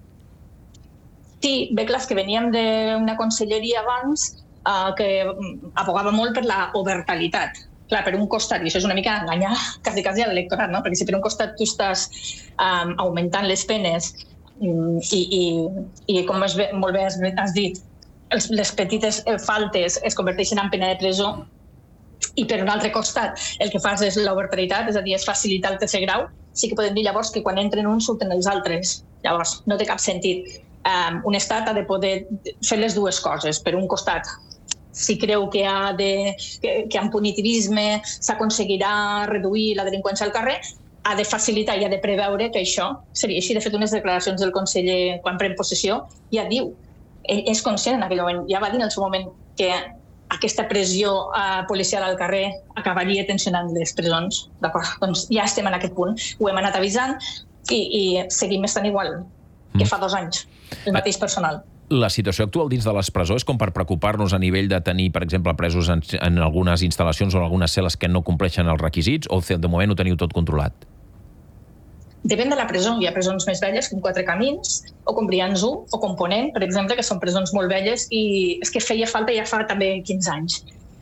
Sí, bé, clar, que veníem d'una conselleria abans eh, que abogava molt per la obertalitat. Clar, per un costat, i això és una mica enganyar quasi, quasi a l'electorat, no? Perquè si per un costat tu estàs um, augmentant les penes i, i, i com es, molt bé has, has dit, els, les petites faltes es converteixen en pena de presó i per un altre costat el que fas és l'obertalitat, és a dir, és facilitar el tercer grau, sí que podem dir llavors que quan entren uns surten els altres. Llavors, no té cap sentit. Um, un estat ha de poder fer les dues coses. Per un costat, si creu que, ha de, que, que amb punitivisme s'aconseguirà reduir la delinqüència al carrer, ha de facilitar i ha de preveure que això seria així. De fet, unes declaracions del conseller quan pren possessió ja diu, ell és conscient en aquell moment, ja va dir en el seu moment que aquesta pressió uh, policial al carrer acabaria tensionant les presons. D'acord, doncs ja estem en aquest punt, ho hem anat avisant i, i seguim estant igual que fa dos anys, el mateix personal. La situació actual dins de les presó és com per preocupar-nos a nivell de tenir, per exemple, presos en, en algunes instal·lacions o en algunes cel·les que no compleixen els requisits, o de moment ho teniu tot controlat? depèn de la presó. Hi ha presons més velles, com Quatre Camins, o com Brians u, o com Ponent, per exemple, que són presons molt velles i és que feia falta ja fa també quinze anys.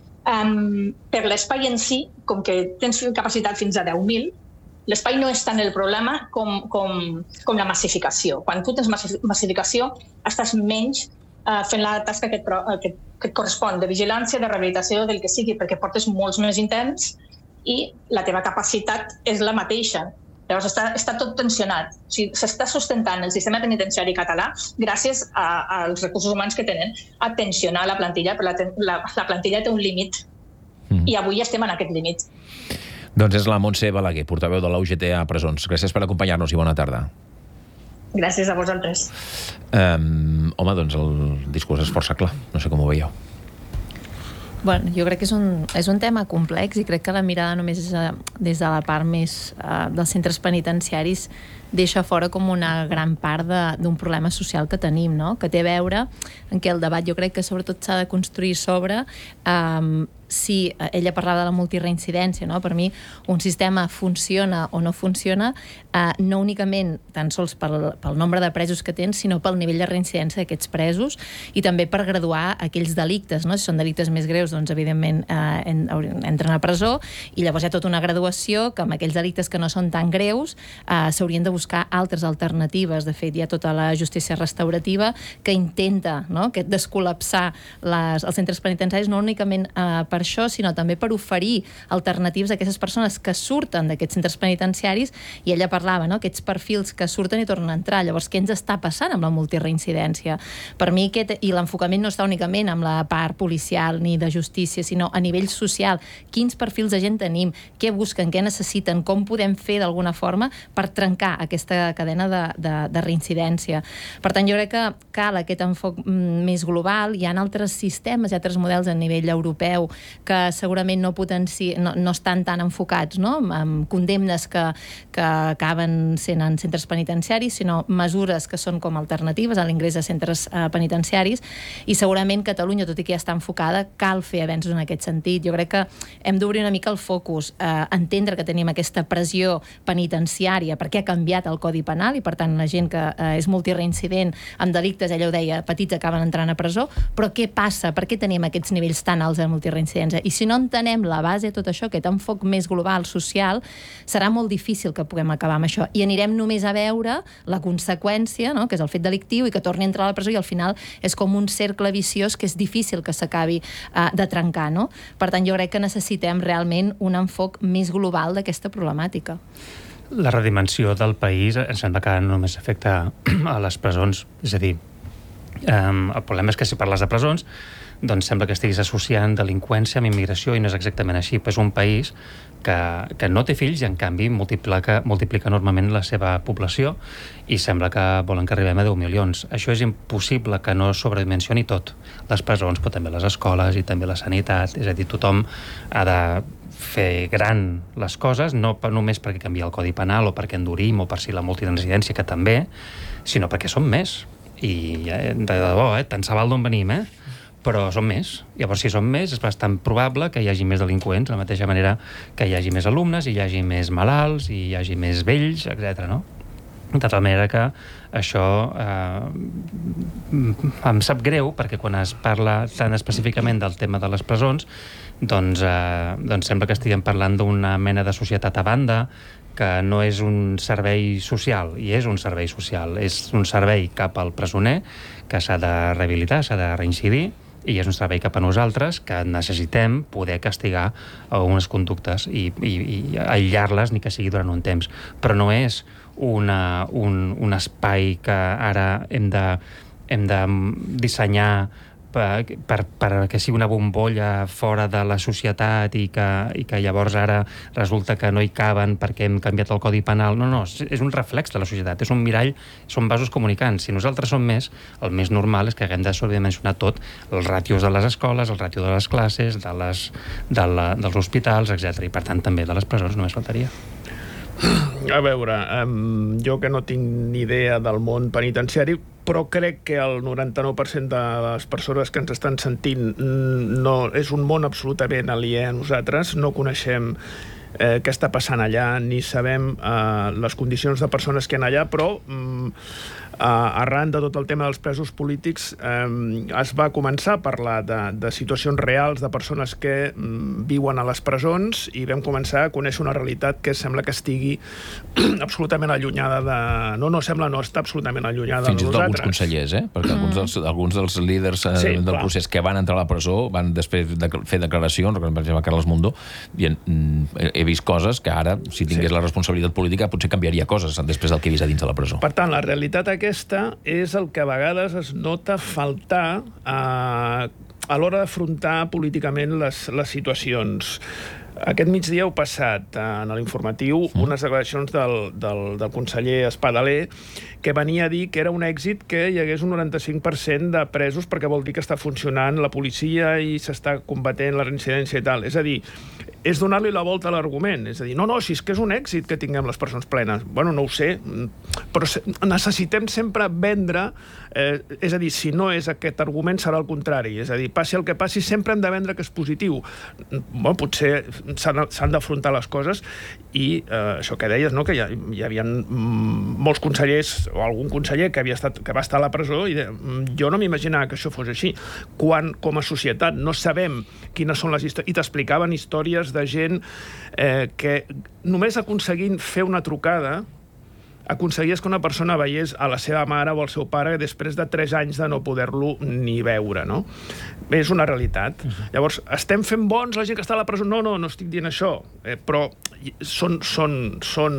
Um, per l'espai en si, com que tens capacitat fins a deu mil, l'espai no és tant el problema com, com, com la massificació. Quan tu tens massificació, estàs menys uh, fent la tasca que et, que, que et correspon, de vigilància, de rehabilitació, del que sigui, perquè portes molts més intents i la teva capacitat és la mateixa. Llavors està, està tot tensionat. O sigui, s'està sustentant el sistema penitenciari català gràcies a, als recursos humans que tenen a tensionar la plantilla, però la, la, la plantilla té un límit mm. i avui estem en aquest límit. Doncs és la Montse Balaguer, portaveu de la U G T a Presons. Gràcies per acompanyar-nos i bona tarda. Gràcies a vosaltres. Um, home, doncs el discurs és força clar. No sé com ho veieu. Bueno, jo crec que és un, és un tema complex i crec que la mirada només és a, des de la part més uh, dels centres penitenciaris deixa fora com una gran part d'un problema social que tenim, no? Que té a veure en què el debat jo crec que sobretot s'ha de construir sobre um, si ella parlava de la multireincidència, no? Per mi un sistema funciona o no funciona eh, no únicament tan sols pel, pel nombre de presos que tens, sinó pel nivell de reincidència d'aquests presos i també per graduar aquells delictes, no? Si són delictes més greus, doncs evidentment eh, en, entren a presó i llavors hi ha tota una graduació que amb aquells delictes que no són tan greus eh, s'haurien de buscar altres alternatives. De fet, hi ha tota la justícia restaurativa que intenta, no? Que descol·lapsar les, els centres penitenciaris no únicament eh, per això, sinó també per oferir alternatives a aquestes persones que surten d'aquests centres penitenciaris i ella parlava, no? Aquests perfils que surten i tornen a entrar. Llavors, què ens està passant amb la multireincidència? Per mi, aquest, i l'enfocament no està únicament amb la part policial ni de justícia, sinó a nivell social. Quins perfils de gent tenim? Què busquen? Què necessiten? Com podem fer d'alguna forma per trencar aquesta cadena de, de, de reincidència? Per tant, jo crec que cal aquest enfoc més global. Hi ha altres sistemes, hi ha altres models a nivell europeu que segurament no, potenci... no, no estan tan enfocats, no? Amb condemnes que, que acaben sent en centres penitenciaris, sinó mesures que són com alternatives a l'ingrés a centres eh, penitenciaris, i segurament Catalunya, tot i que ja està enfocada, cal fer avenços en aquest sentit. Jo crec que hem d'obrir una mica el focus, eh, entendre que tenim aquesta pressió penitenciària perquè ha canviat el Codi Penal i per tant la gent que eh, és multireincident amb delictes, ella ho deia, petits acaben entrant a presó, però què passa? Per què tenim aquests nivells tan alts de multireincidència? I si no entenem la base de tot això, aquest enfoc més global, social, serà molt difícil que puguem acabar amb això. I anirem només a veure la conseqüència, no? Que és el fet delictiu i que torni a entrar a la presó, i al final és com un cercle viciós que és difícil que s'acabi uh, de trencar, no? Per tant, jo crec que necessitem realment un enfoc més global d'aquesta problemàtica. La redimensió del país em sembla que no només afecta a les presons, és a dir, um, el problema és que si parles de presons doncs sembla que estiguis associant delinqüència amb immigració i no és exactament així. És un país que, que no té fills i en canvi multiplica, multiplica enormement la seva població i sembla que volen que arribem a deu milions. Això és impossible que no sobredimensioni tot. Les presons, però també les escoles i també la sanitat. És a dir, tothom ha de fer gran les coses, no només perquè canvia el Codi Penal o perquè endurim o per si la multireincidència, que també, sinó perquè som més. I eh, de debò, eh, tant se val d'on venim, eh? Però som més. Llavors, si som més, és bastant probable que hi hagi més delinqüents, de la mateixa manera que hi hagi més alumnes, i hi hagi més malalts, i hi hagi més vells, etcètera, no? De tal manera que això eh, em sap greu, perquè quan es parla tan específicament del tema de les presons, doncs, eh, doncs sembla que estiguem parlant d'una mena de societat a banda, que no és un servei social, i és un servei social. És un servei cap al presoner, que s'ha de rehabilitar, s'ha de reincidir, i és un servei cap a nosaltres que necessitem poder castigar algunes conductes i, i, i aïllar-les, ni que sigui durant un temps. Però no és una, un, un espai que ara hem de, hem de dissenyar per, per, per que sigui una bombolla fora de la societat i que, i que llavors ara resulta que no hi caben perquè hem canviat el Codi Penal. No, no, és un reflex de la societat, és un mirall, són vasos comunicants. Si nosaltres som més, el més normal és que haguem de sobredimensionar tot, els ràtios de les escoles, el ràtio de les classes, de les, de la, dels hospitals, etcètera. I per tant també de les presons, només faltaria. A veure, um, jo que no tinc ni idea del món penitenciari, però crec que el noranta-nou per cent de les persones que ens estan sentint no, és un món absolutament aliè a nosaltres, no coneixem eh, què està passant allà, ni sabem eh, les condicions de persones que hi ha allà, però mm, Uh, arran de tot el tema dels presos polítics um, es va començar a parlar de, de situacions reals de persones que um, viuen a les presons i vam començar a conèixer una realitat que sembla que estigui absolutament allunyada de... No, no, sembla no estar absolutament allunyada fins de i tot nosaltres. alguns consellers, eh? Perquè alguns dels, alguns dels líders eh, Sí, del clar. procés que van entrar a la presó van després de fer declaracions, per exemple, Carles Mundó, dient, mm, he vist coses que ara, si tingués Sí. la responsabilitat política, potser canviaria coses després del que he vist a dins de la presó. Per tant, la realitat aquesta és el que a vegades es nota faltar a, a l'hora d'afrontar políticament les, les situacions. Aquest migdia heu passat en l'informatiu unes declaracions del, del, del conseller Espadaler que venia a dir que era un èxit que hi hagués un noranta-cinc per cent de presos perquè vol dir que està funcionant la policia i s'està combatent la reincidència i tal. És a dir, és donar-li la volta a l'argument. És a dir, no, no, si és que és un èxit que tinguem les presons plenes. Bueno, no ho sé, però necessitem sempre vendre, eh, és a dir, si no és aquest argument serà el contrari. És a dir, passi el que passi, sempre hem de vendre que és positiu. Bueno, potser s'han d'afrontar les coses i eh, això que deies, no? Que hi, ha, hi havia molts consellers o algun conseller que, havia estat, que va estar a la presó i de, jo no m'imaginava que això fos així. Quan, com a societat, no sabem quines són les històries, i t'explicaven històries de gent eh, que només aconseguint fer una trucada aconseguies que una persona veiés a la seva mare o al seu pare després de tres anys de no poder-lo ni veure, no? Bé, és una realitat. Uh-huh. Llavors, estem fent bons la gent que està a la presó? No, no, no estic dient això. Eh, però són, són, són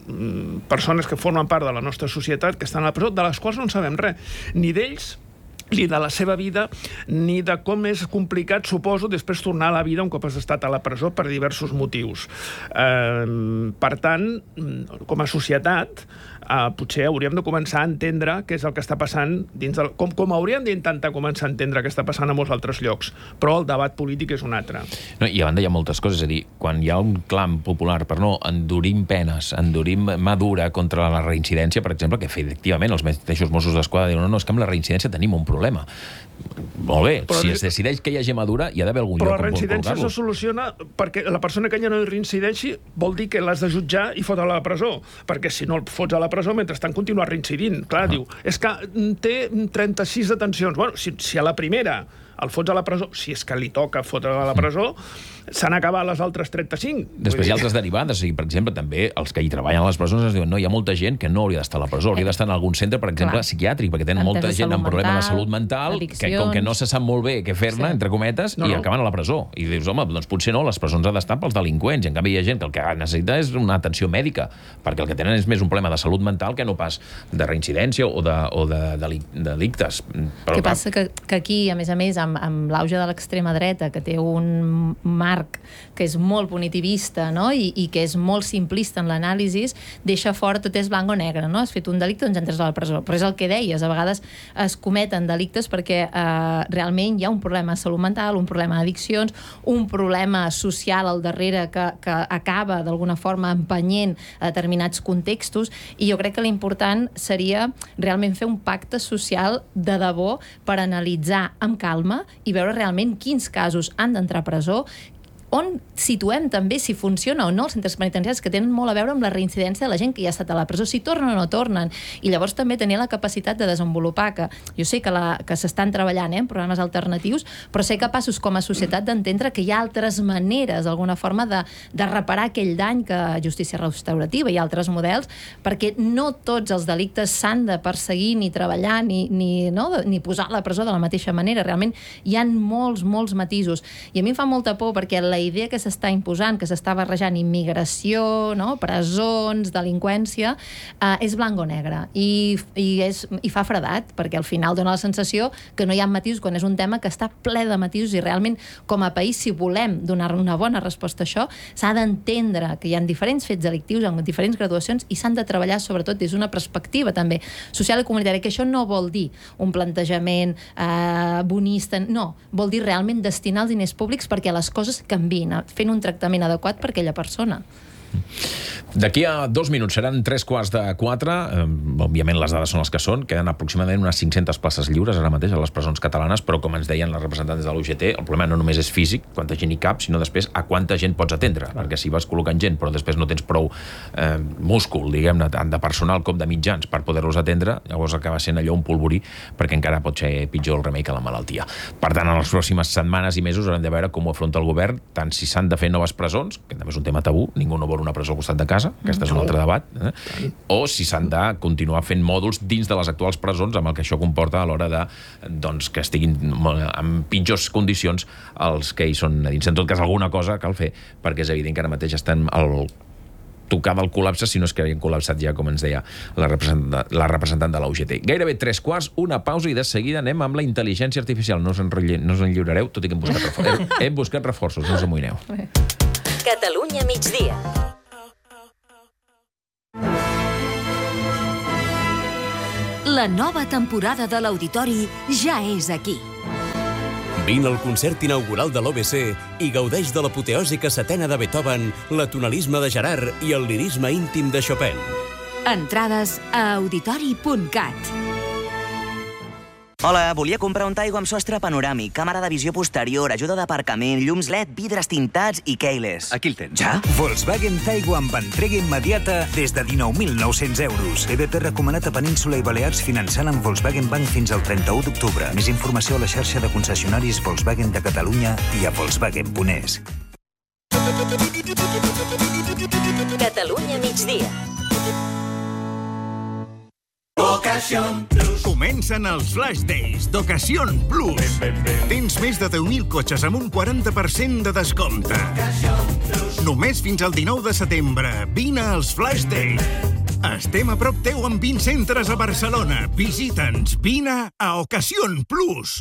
persones que formen part de la nostra societat que estan a la presó, de les quals no en sabem res. Ni d'ells, ni de la seva vida, ni de com és complicat, suposo, després tornar a la vida un cop has estat a la presó per diversos motius. Eh, per tant, com a societat, eh, potser hauríem de començar a entendre què és el que està passant dins del... Com, com hauríem d'intentar començar a entendre què està passant a molts altres llocs, però el debat polític és un altre. No, i a banda hi ha moltes coses, és a dir, quan hi ha un clam popular per no endurim penes, endurim mà dura contra la reincidència, per exemple, que efectivament els mateixos Mossos d'Esquadra diuen no, no, és que amb la reincidència tenim un problema. Molt bé, però si es decideix que hi hagi mà dura, hi ha d'haver algun però lloc on la reincidència se soluciona perquè la persona que ja no reincideixi vol dir que l'has de jutjar i fotre a la presó, perquè si no el fots a la presó mentrestant continua reincidint. Clar, ah. diu, és que té trenta-sis detencions. Bueno, si, si a la primera el fots a la presó, si és que li toca fotre a la presó, s'han acabat les altres trenta-cinc. Després hi ha altres derivades, o sigui, per exemple, també els que hi treballen a les presons es diuen no, hi ha molta gent que no hauria d'estar a la presó, hauria d'estar en algun centre, per exemple, Clar. psiquiàtric, perquè tenen molta gent amb problemes de salut mental, que com que no se sap molt bé què fer-ne, sí. entre cometes, no, i no. acaben a la presó. I dius, home, doncs potser no, les presons han d'estar pels delinqüents, i en canvi hi ha gent que el que necessita és una atenció mèdica, perquè el que tenen és més un problema de salut mental que no pas de reincidència o de, o de, de delictes. Però, què passa que, que aquí, a més a més, amb, amb l'auge de l'extrema dreta, que té un marc que és molt punitivista, no? I, i que és molt simplista en l'anàlisi, deixa fora tot és blanc o negre, no? Has fet un delicte, doncs entres a la presó. Però és el que deies, a vegades es cometen delictes perquè eh, realment hi ha un problema de salut mental, un problema d'addiccions, un problema social al darrere que, que acaba d'alguna forma empenyent a determinats contextos, i jo crec que l'important seria realment fer un pacte social de debò per analitzar amb calma i veure realment quins casos han d'entrar a presó, on situem també si funciona o no els centres penitenciaris, que tenen molt a veure amb la reincidència de la gent que ja ha estat a la presó, si tornen o no tornen, i llavors també tenir la capacitat de desenvolupar, que jo sé que, la, que s'estan treballant eh, en programes alternatius, però ser capaços com a societat d'entendre que hi ha altres maneres, d'alguna forma, de, de reparar aquell dany, que justícia restaurativa i altres models, perquè no tots els delictes s'han de perseguir ni treballar, ni, ni, no, ni posar a la presó de la mateixa manera. Realment hi ha molts, molts matisos. I a mi em fa molta por perquè la idea que s'està imposant, que s'està barrejant immigració, no? presons, delinqüència, eh, és blanc o negre. I, i, és, i fa fredat, perquè al final dona la sensació que no hi ha matisos, quan és un tema que està ple de matisos, i realment, com a país, si volem donar una bona resposta a això, s'ha d'entendre que hi ha diferents fets delictius amb diferents graduacions i s'han de treballar, sobretot, des d'una perspectiva també social i comunitària, que això no vol dir un plantejament eh, bonista, no, vol dir realment destinar els diners públics perquè les coses canviïn, fent un tractament adequat per aquella persona. D'aquí a dos minuts seran tres quarts de quatre. Eh, òbviament les dades són les que són. Queden aproximadament unes cinc-centes places lliures ara mateix a les presons catalanes, però com ens deien les representants de l'U G T, el problema no només és físic, quanta gent hi cap, sinó després a quanta gent pots atendre. Perquè si vas col·locant gent però després no tens prou eh, múscul, diguem-ne, tant de personal com de mitjans per poder-los atendre, llavors acaba sent allò un polvorí, perquè encara pot ser pitjor el remei que la malaltia. Per tant, en les pròximes setmanes i mesos haurem de veure com ho afronta el govern, tant si s'han de fer noves presons, que també és un tema tabú, ningú no vol una presó al costat de casa, aquest és un altre debat, eh? O si s'han de continuar fent mòduls dins de les actuals presons, amb el que això comporta a l'hora de doncs, que estiguin en pitjors condicions els que hi són a dins. En tot cas, alguna cosa cal fer, perquè és evident que ara mateix estem al tocar del col·lapse, si no és que havien col·lapsat ja, com ens deia la representant, la representant de la U G T. Gairebé tres quarts, una pausa i de seguida anem amb la intel·ligència artificial. No us en, no us en lliurareu, tot i que hem buscat reforços. Hem, hem buscat reforços, no us amoïneu. Catalunya migdia. La nova temporada de l'Auditori ja és aquí. Vine al concert inaugural de l'O B C i gaudeix de l'apoteòsica setena de Beethoven, la tonalisme de Gerard i el lirisme íntim de Chopin. Entrades a auditori punt cat. Hola, volia comprar un Taigo amb sostre panoràmic, càmera de visió posterior, ajuda d'aparcament, llums L E D, vidres tintats i keyless. Aquí el tens. Ja? Volkswagen Taigo amb entrega immediata des de dinou mil nou-cents euros. E B P recomanat a Península i Balears finançant amb Volkswagen Bank fins al trenta-u d'octubre. Més informació a la xarxa de concessionaris Volkswagen de Catalunya i a volkswagen punt es. Catalunya migdia. Ocasión Plus. Comencen els Flash Days d'Ocasión Plus. Tens més de deu mil cotxes amb un quaranta per cent de descompte. Només fins al dinou de setembre. Vine als Flash Days. Estem a prop teu amb vint centres a Barcelona. Visita'ns. Vine a Ocasión Plus.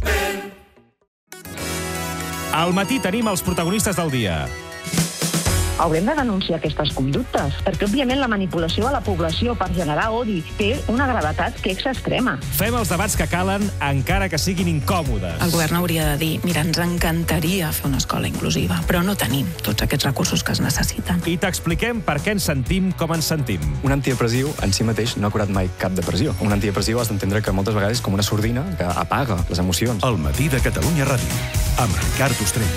Al matí tenim els protagonistes del dia. Haurem de denunciar aquestes conductes, perquè, òbviament, la manipulació a la població per generar odi té una gravetat que és extrema. Fem els debats que calen, encara que siguin incòmodes. El govern hauria de dir, mira, ens encantaria fer una escola inclusiva, però no tenim tots aquests recursos que es necessiten. I t'expliquem per què ens sentim com ens sentim. Un antidepressiu en si mateix no ha curat mai cap depressió. Un antidepressiu has d'entendre que moltes vegades és com una sordina que apaga les emocions. El matí de Catalunya Ràdio, amb Ricard Ostrell.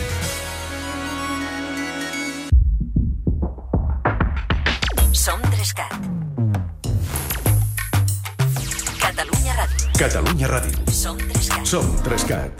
Som Trescat. Catalunya Ràdio. Catalunya Ràdio. Som Trescat. Som Trescat.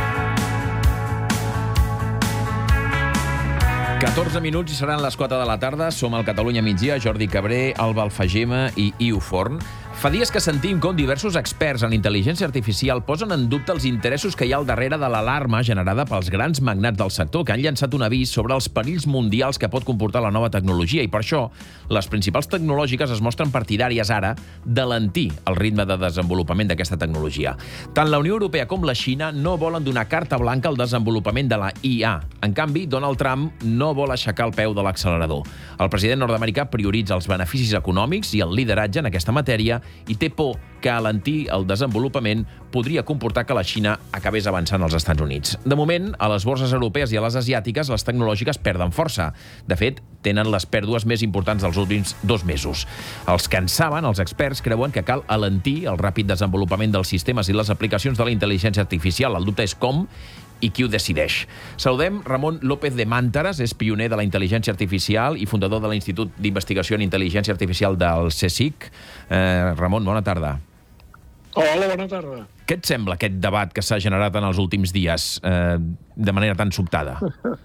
catorze minuts i seran les quatre de la tarda. Som al Catalunya migdia, Jordi Cabré, Alba Alfagema i Iu Forn. Fa dies que sentim com diversos experts en intel·ligència artificial posen en dubte els interessos que hi ha al darrere de l'alarma generada pels grans magnats del sector que han llançat un avís sobre els perills mundials que pot comportar la nova tecnologia i per això les principals tecnològiques es mostren partidàries ara d'alentir el ritme de desenvolupament d'aquesta tecnologia. Tant la Unió Europea com la Xina no volen donar carta blanca al desenvolupament de la I A. En canvi, Donald Trump no vol aixecar el peu de l'accelerador. El president nord-americà prioritza els beneficis econòmics i el lideratge en aquesta matèria i té por que alentir el desenvolupament podria comportar que la Xina acabés avançant als Estats Units. De moment, a les borses europees i a les asiàtiques, les tecnològiques perden força. De fet, tenen les pèrdues més importants dels últims dos mesos. Els que en saben, els experts, creuen que cal alentir el ràpid desenvolupament dels sistemes i les aplicacions de la intel·ligència artificial. El dubte és com i qui ho decideix. Saludem Ramon López de Màntares, és pioner de la intel·ligència artificial i fundador de l'Institut d'Investigació en Intel·ligència Artificial del CSIC. Eh, Ramon, bona tarda. Hola, bona tarda. Què et sembla aquest debat que s'ha generat en els últims dies eh, de manera tan sobtada?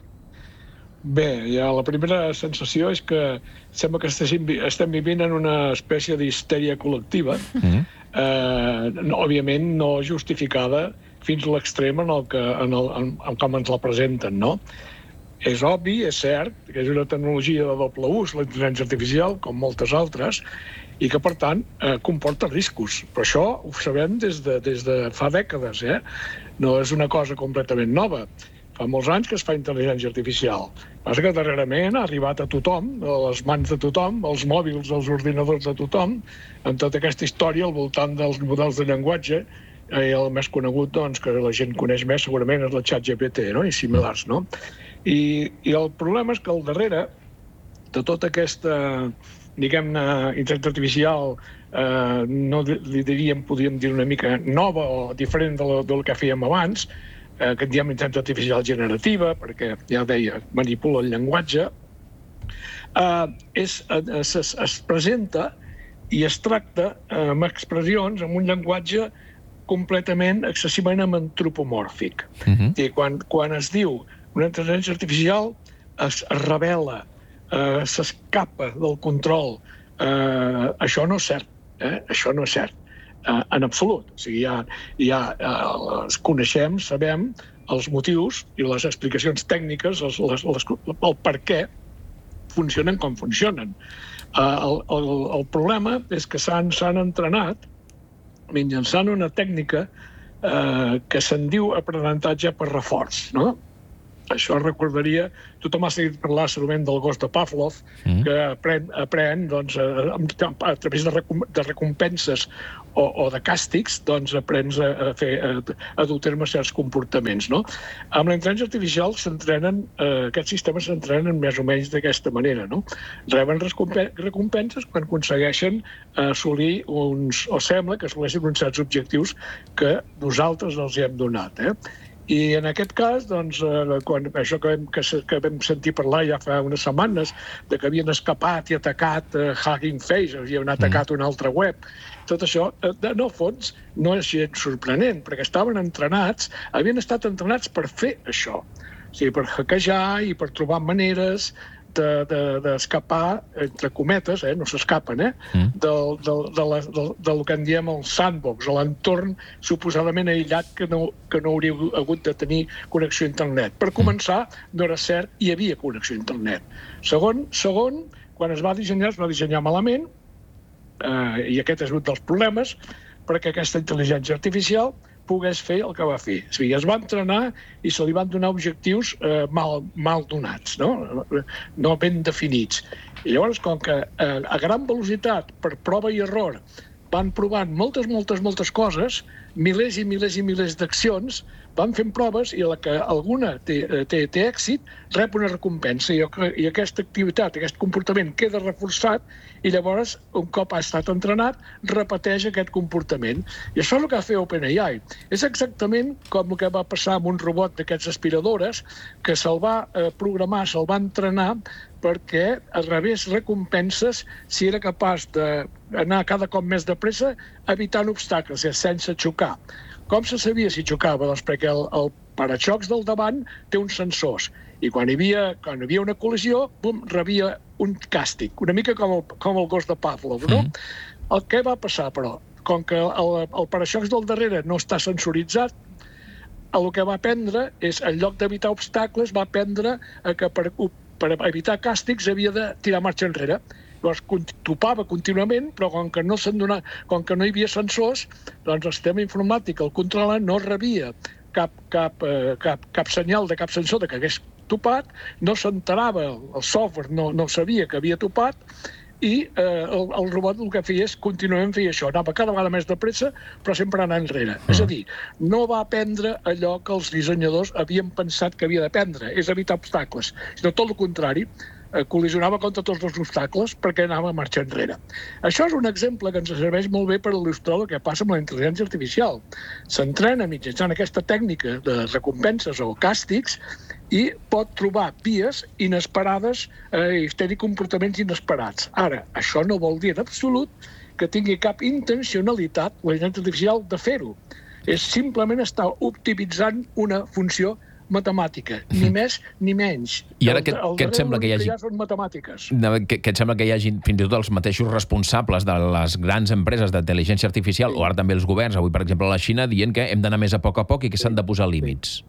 Bé, ja la primera sensació és que sembla que estem vivint en una espècie d'histèria col·lectiva, mm. eh, no, òbviament no justificada fins a l'extrem en el que en el, en, en com ens la presenten, no? És obvi, és cert, que és una tecnologia de doble ús, la intel·ligència artificial, com moltes altres, i que, per tant, eh, comporta riscos. Però això ho sabem des de, des de fa dècades, eh? No és una cosa completament nova. Fa molts anys que es fa intel·ligència artificial. Passa que darrerament ha arribat a tothom, a les mans de tothom, als mòbils, als ordinadors de tothom, amb tota aquesta història al voltant dels models de llenguatge. Eh, el més conegut, doncs, que la gent coneix més, segurament, és el ChatGPT, no? I similars, no? I, I el problema és que al darrere de tota aquesta diguem-ne, intel·ligència artificial, eh, no li diríem, podríem dir una mica nova o diferent de lo, del que fèiem abans, eh, que en diem intel·ligència artificial generativa, perquè, ja deia, manipula el llenguatge, eh, és, es, es, es presenta i es tracta amb expressions, amb un llenguatge completament, excessivament antropomòrfic. Uh-huh. I quan, quan es diu una intel·ligència artificial es, es revela, eh, s'escapa del control. Eh, això no és cert. Eh? Això no és cert. Eh, en absolut. O sigui, ja, ja eh, coneixem, sabem els motius i les explicacions tècniques, les, les, les, el per què funcionen com funcionen. Eh, el, el, el problema és que s'han s'han entrenat mitjançant una tècnica eh, que se'n diu aprenentatge per reforç, no? Això recordaria... Tothom ha seguit parlar segurament del gos de Pavlov, mm. que aprèn, aprèn doncs, a, a través de, recom, de recompenses o, o de càstigs, doncs aprens a, a, fer, a, a dur terme certs comportaments, no? Amb la intel·ligència artificial s'entrenen, eh, aquests sistemes s'entrenen més o menys d'aquesta manera, no? Reben recompenses quan aconsegueixen assolir uns... o sembla que assoleixen uns certs objectius que nosaltres els hem donat, eh? I en aquest cas, doncs, quan, això que vam, que, que vam sentir parlar ja fa unes setmanes, de que havien escapat i atacat uh, Hugging Face, havien atacat mm. una altra web, tot això, en el fons, no és gens sorprenent, perquè estaven entrenats, havien estat entrenats per fer això. O sigui, per hackejar i per trobar maneres d'escapar, de, de, entre cometes, eh, no s'escapen, eh, mm. del, del, de la, del, del que en diem el sandbox, o l'entorn suposadament aïllat que no, que no hauria hagut de tenir connexió a internet. Per començar, no era cert, hi havia connexió a internet. Segon, segon quan es va dissenyar, es va dissenyar malament, eh, i aquest és un dels problemes, perquè aquesta intel·ligència artificial pogués fer el que va fer. O sigui, es va entrenar i se li van donar objectius eh, mal, mal donats, no? no ben definits. I llavors, com que eh, a gran velocitat, per prova i error, van provant moltes, moltes, moltes coses, milers i milers i milers d'accions, van fent proves i a la que alguna té, té, té èxit, rep una recompensa i, i aquesta activitat, aquest comportament queda reforçat i llavors, un cop ha estat entrenat, repeteix aquest comportament. I això és el que va fer OpenAI. És exactament com el que va passar amb un robot d'aquests aspiradores que se'l va eh, programar, se'l va entrenar perquè rebés recompenses si era capaç d'anar cada cop més de pressa evitant obstacles, sense xocar. Com se sabia si xocava? Doncs perquè el, el paraxocs del davant té uns sensors i quan hi havia, quan hi havia una col·lisió, bum, rebia un càstig, una mica com el, com el gos de Pavlov, no? Mm. El que va passar, però, com que el, el paraxocs del darrere no està sensoritzat, el que va aprendre és, en lloc d'evitar obstacles, va aprendre que per, per evitar càstigs havia de tirar marxa enrere. Llavors, topava contínuament, però com que no se'n donava, com que no hi havia sensors, doncs el sistema informàtic, el controla, no rebia cap, cap, eh, cap, cap senyal de cap sensor de que hagués topat, no s'enterava, el software no, no sabia que havia topat, i eh, el, el robot el que feia és contínuament fer això, anava cada vegada més de pressa, però sempre anar enrere. Uh-huh. És a dir, no va aprendre allò que els dissenyadors havien pensat que havia d'aprendre, és evitar obstacles, sinó tot el contrari, eh, col·lisionava contra tots els obstacles perquè anava a marxar enrere. Això és un exemple que ens serveix molt bé per il·lustrar el que passa amb la intel·ligència artificial. S'entrena mitjançant aquesta tècnica de recompenses o càstigs i pot trobar vies inesperades eh, i tenir comportaments inesperats. Ara, això no vol dir en absolut que tingui cap intencionalitat la intel·ligència artificial de fer-ho. És simplement estar optimitzant una funció matemàtica, ni més ni menys. I ara què et sembla que hi hagi... Ja són matemàtiques. Que, que et sembla que hi hagi fins i tot els mateixos responsables de les grans empreses d'intel·ligència artificial, o ara també els governs, avui per exemple a la Xina, dient que hem d'anar més a poc a poc i que s'han de posar límits?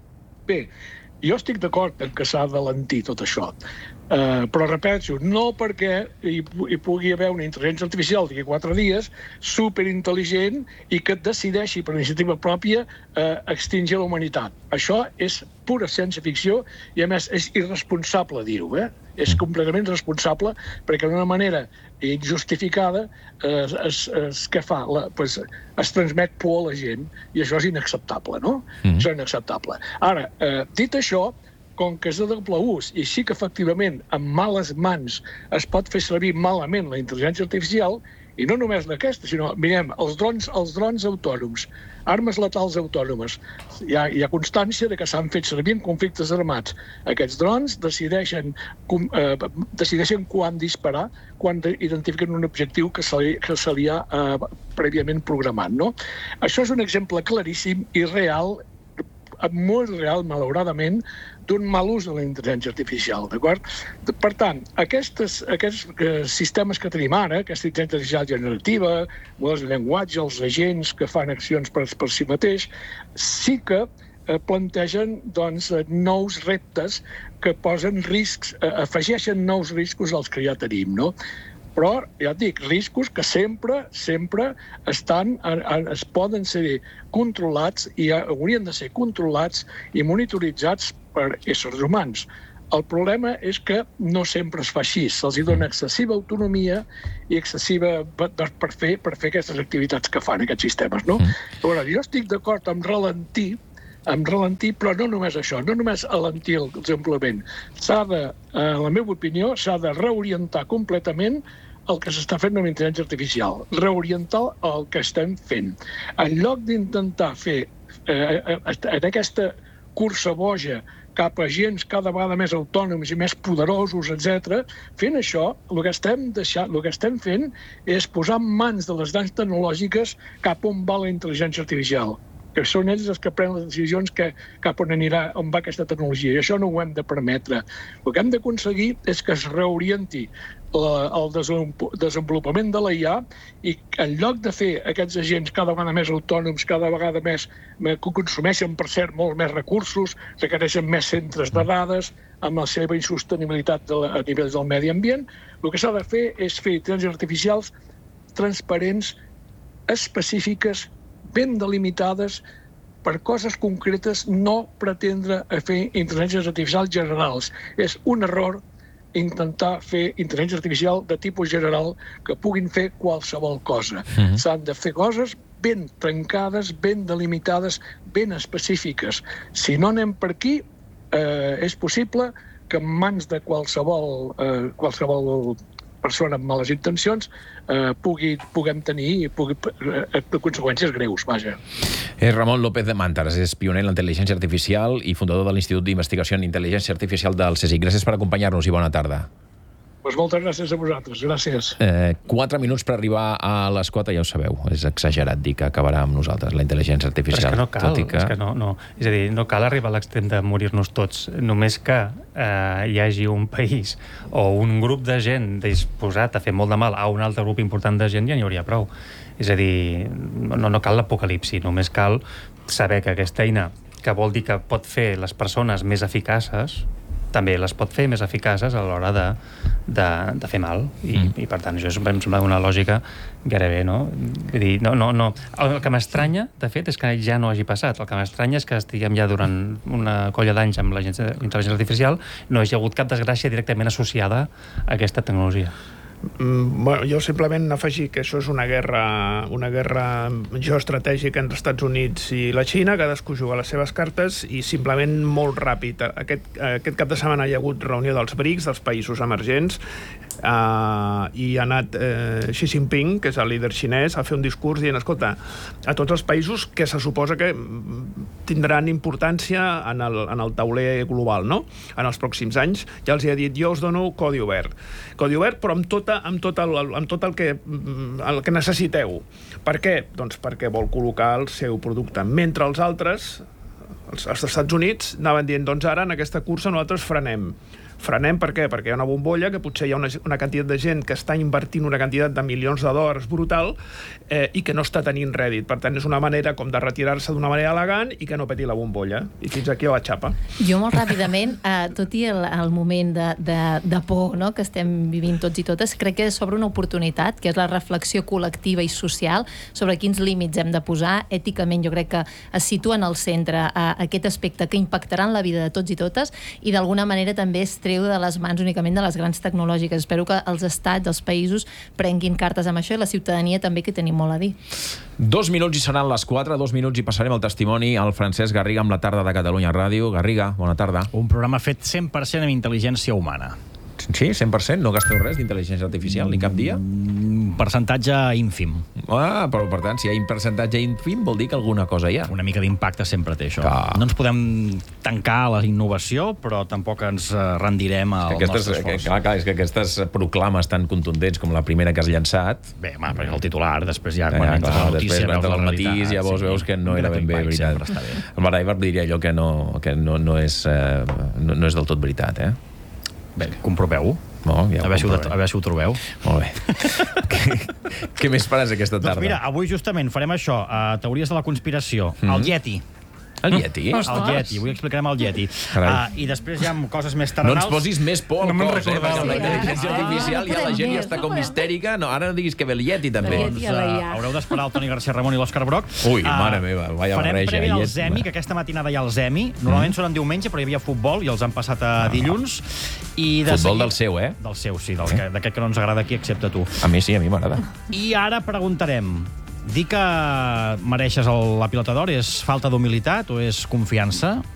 Bé, jo estic d'acord en que s'ha d'alentir tot això, uh, però repeteixo, no perquè hi, hi pugui haver una intel·ligència artificial d'aquí quatre dies superintel·ligent i que decideixi per iniciativa pròpia uh, extingir la humanitat. Això és pura ciència-ficció i, a més, és irresponsable dir-ho, eh? És completament irresponsable perquè d'una manera injustificada eh, es, es, què fa? La, pues, es transmet por a la gent i això és inacceptable, no? Mm-hmm. Això és inacceptable. Ara, eh, dit això, com que és de doble ús, i sí que efectivament amb males mans es pot fer servir malament la intel·ligència artificial, i no només d'aquesta, sinó, mirem, els drons, els drons autònoms, armes letals autònomes. Hi ha, hi ha constància de que s'han fet servir en conflictes armats. Aquests drons decideixen, com, eh, decideixen quan disparar, quan identifiquen un objectiu que se li, que se li ha eh, prèviament programat. No? Això és un exemple claríssim i real, molt real, malauradament, d'un mal ús de la intel·ligència artificial, d'acord? Per tant, aquestes, aquests eh, sistemes que tenim ara, aquesta intel·ligència artificial generativa, models de llenguatge, els agents que fan accions per, per si mateix, sí que eh, plantegen doncs, nous reptes que posen riscs, eh, afegeixen nous riscos als que ja tenim, no? Però, ja et dic, riscos que sempre, sempre estan, es poden ser controlats i haurien de ser controlats i monitoritzats per éssers humans. El problema és que no sempre es fa així. Se'ls dona excessiva autonomia i excessiva per, per, fer, per fer aquestes activitats que fan aquests sistemes. No? Llavors, jo estic d'acord amb ralentir, amb ralentir, però no només això, no només alentir el desenvolupament. S'ha de, en la meva opinió, s'ha de reorientar completament el que s'està fent amb la intel·ligència artificial, reorientar el que estem fent. En lloc d'intentar fer eh, en aquesta cursa boja cap a agents cada vegada més autònoms i més poderosos, etcètera, fent això, el que estem deixant, el que estem fent és posar en mans de les grans tecnològiques cap on va la intel·ligència artificial, que són ells els que prenen les decisions que, cap on anirà, on va aquesta tecnologia. I això no ho hem de permetre. El que hem d'aconseguir és que es reorienti la, el desenvolupament de la I A i en lloc de fer aquests agents cada vegada més autònoms, cada vegada més, que consumeixen, per cert, molt més recursos, requereixen més centres de dades, amb la seva insostenibilitat de la, a nivell del medi ambient, el que s'ha de fer és fer intel·ligències artificials transparents, específiques, ben delimitades per coses concretes, no pretendre fer intel·ligències artificials generals. És un error intentar fer intel·ligència artificial de tipus general que puguin fer qualsevol cosa. Mm-hmm. S'han de fer coses ben trencades, ben delimitades, ben específiques. Si no anem per aquí, eh, és possible que en mans de qualsevol, eh, qualsevol persona amb males intencions eh, pugui, puguem tenir pugui, eh, conseqüències greus, vaja. És Ramon López de Màntares, és pioner en la intel·ligència artificial i fundador de l'Institut d'Investigació en Intel·ligència Artificial del CSIC. Gràcies per acompanyar-nos i bona tarda. Pues moltes gràcies a vosaltres, gràcies. Eh, quatre minuts per arribar a les quatre, ja ho sabeu, és exagerat dir que acabarà amb nosaltres la intel·ligència artificial. Però és que no cal, tot i que... és que no, no. És a dir, no cal arribar a l'extrem de morir-nos tots, només que eh, hi hagi un país o un grup de gent disposat a fer molt de mal a un altre grup important de gent, ja n'hi hauria prou. És a dir, no, no cal l'apocalipsi, només cal saber que aquesta eina, que vol dir que pot fer les persones més eficaces, també les pot fer més eficaces a l'hora de, de, de fer mal i, mm. i per tant això és, em sembla una lògica gairebé, no? Vull dir, no, no, no. El que m'estranya, de fet, és que ja no hagi passat. El que m'estranya és que estiguem ja durant una colla d'anys amb la intel·ligència artificial, no hi ha hagut cap desgràcia directament associada a aquesta tecnologia. Mm, bueno, jo simplement afegir que això és una guerra, una guerra geoestratègica entre els Estats Units i la Xina, cadascú juga les seves cartes i simplement molt ràpid. Aquest, aquest cap de setmana hi ha hagut reunió dels BRICS, dels països emergents, Uh, i ha anat uh, Xi Jinping, que és el líder xinès, a fer un discurs dient, escolta, a tots els països que se suposa que tindran importància en el, en el tauler global, no? En els pròxims anys, ja els hi ha dit, jo us dono codi obert. Codi obert, però amb, tota, amb, tot, el, amb tot el que, el que necessiteu. Per què? Doncs perquè vol col·locar el seu producte. Mentre els altres, els, els Estats Units, anaven dient, doncs ara en aquesta cursa nosaltres frenem. Frenem per què? Perquè hi ha una bombolla, que potser hi ha una, una quantitat de gent que està invertint una quantitat de milions de dòlars brutal eh, i que no està tenint rèdit. Per tant, és una manera com de retirar-se d'una manera elegant i que no peti la bombolla. I fins aquí a la xapa. Jo molt ràpidament, eh, tot i el, el moment de, de, de por, no?, que estem vivint tots i totes, crec que s'obre una oportunitat, que és la reflexió col·lectiva i social sobre quins límits hem de posar. Èticament jo crec que es situa en el centre eh, aquest aspecte que impactarà en la vida de tots i totes i d'alguna manera també es treu de les mans únicament de les grans tecnològiques. Espero que els estats, els països, prenguin cartes amb això i la ciutadania també, que tenim molt a dir. Dos minuts i seran les quatre, dos minuts i passarem el testimoni al Francesc Garriga amb la tarda de Catalunya Ràdio. Garriga, bona tarda. Un programa fet cent per cent amb intel·ligència humana. Sí, cent per cent? No gasteu res d'intel·ligència artificial, ni cap dia? Un percentatge ínfim. Ah, però per tant, si hi ha un percentatge ínfim, vol dir que alguna cosa hi ha. Una mica d'impacte sempre té, això. Que... No ens podem tancar a la innovació, però tampoc ens rendirem al és aquestes, nostre esforç. Que, clar, clar, és que aquestes proclames tan contundents com la primera que has llançat... Bé, home, perquè el titular, després ja, ja quan entres clar, a la notícia, després, veus la al matí, realitat. llavors Sí, veus que no era ben bé veritat. Està bé. El Maraibar diria allò que no, que no, no, és, eh, no, no és del tot veritat, eh? Bé, comproveu-ho. No, ja a, veure si ho, a veure si ho trobeu. Molt bé. què, què més faràs aquesta tarda? Doncs mira, avui justament farem això, uh, teories de la conspiració. Mm. El Yeti. El Yeti? El Yeti, avui explicarem el Yeti. Uh, I després hi ha coses més terrenals. No ens posis més por al no cos, eh? Perquè la sí, intel·ligència ah, artificial ja la gent ja està com histèrica. No, ara no diguis que ve el Yeti, també. Doncs, uh, haureu d'esperar el Toni García Ramon i l'Òscar Broc. Ui, uh, mare meva, vaya farem barreja. Farem previ al Zemi, que aquesta matinada hi ha el Zemi. Normalment mm. són en diumenge, però hi havia futbol i els han passat a dilluns. I de futbol seguir... del seu, eh? Del seu, sí, d'aquest que, que no ens agrada aquí, excepte tu. A mi sí, a mi m'agrada. I ara preguntarem... Dir que mereixes el, la pilota d'or és falta d'humilitat o és confiança?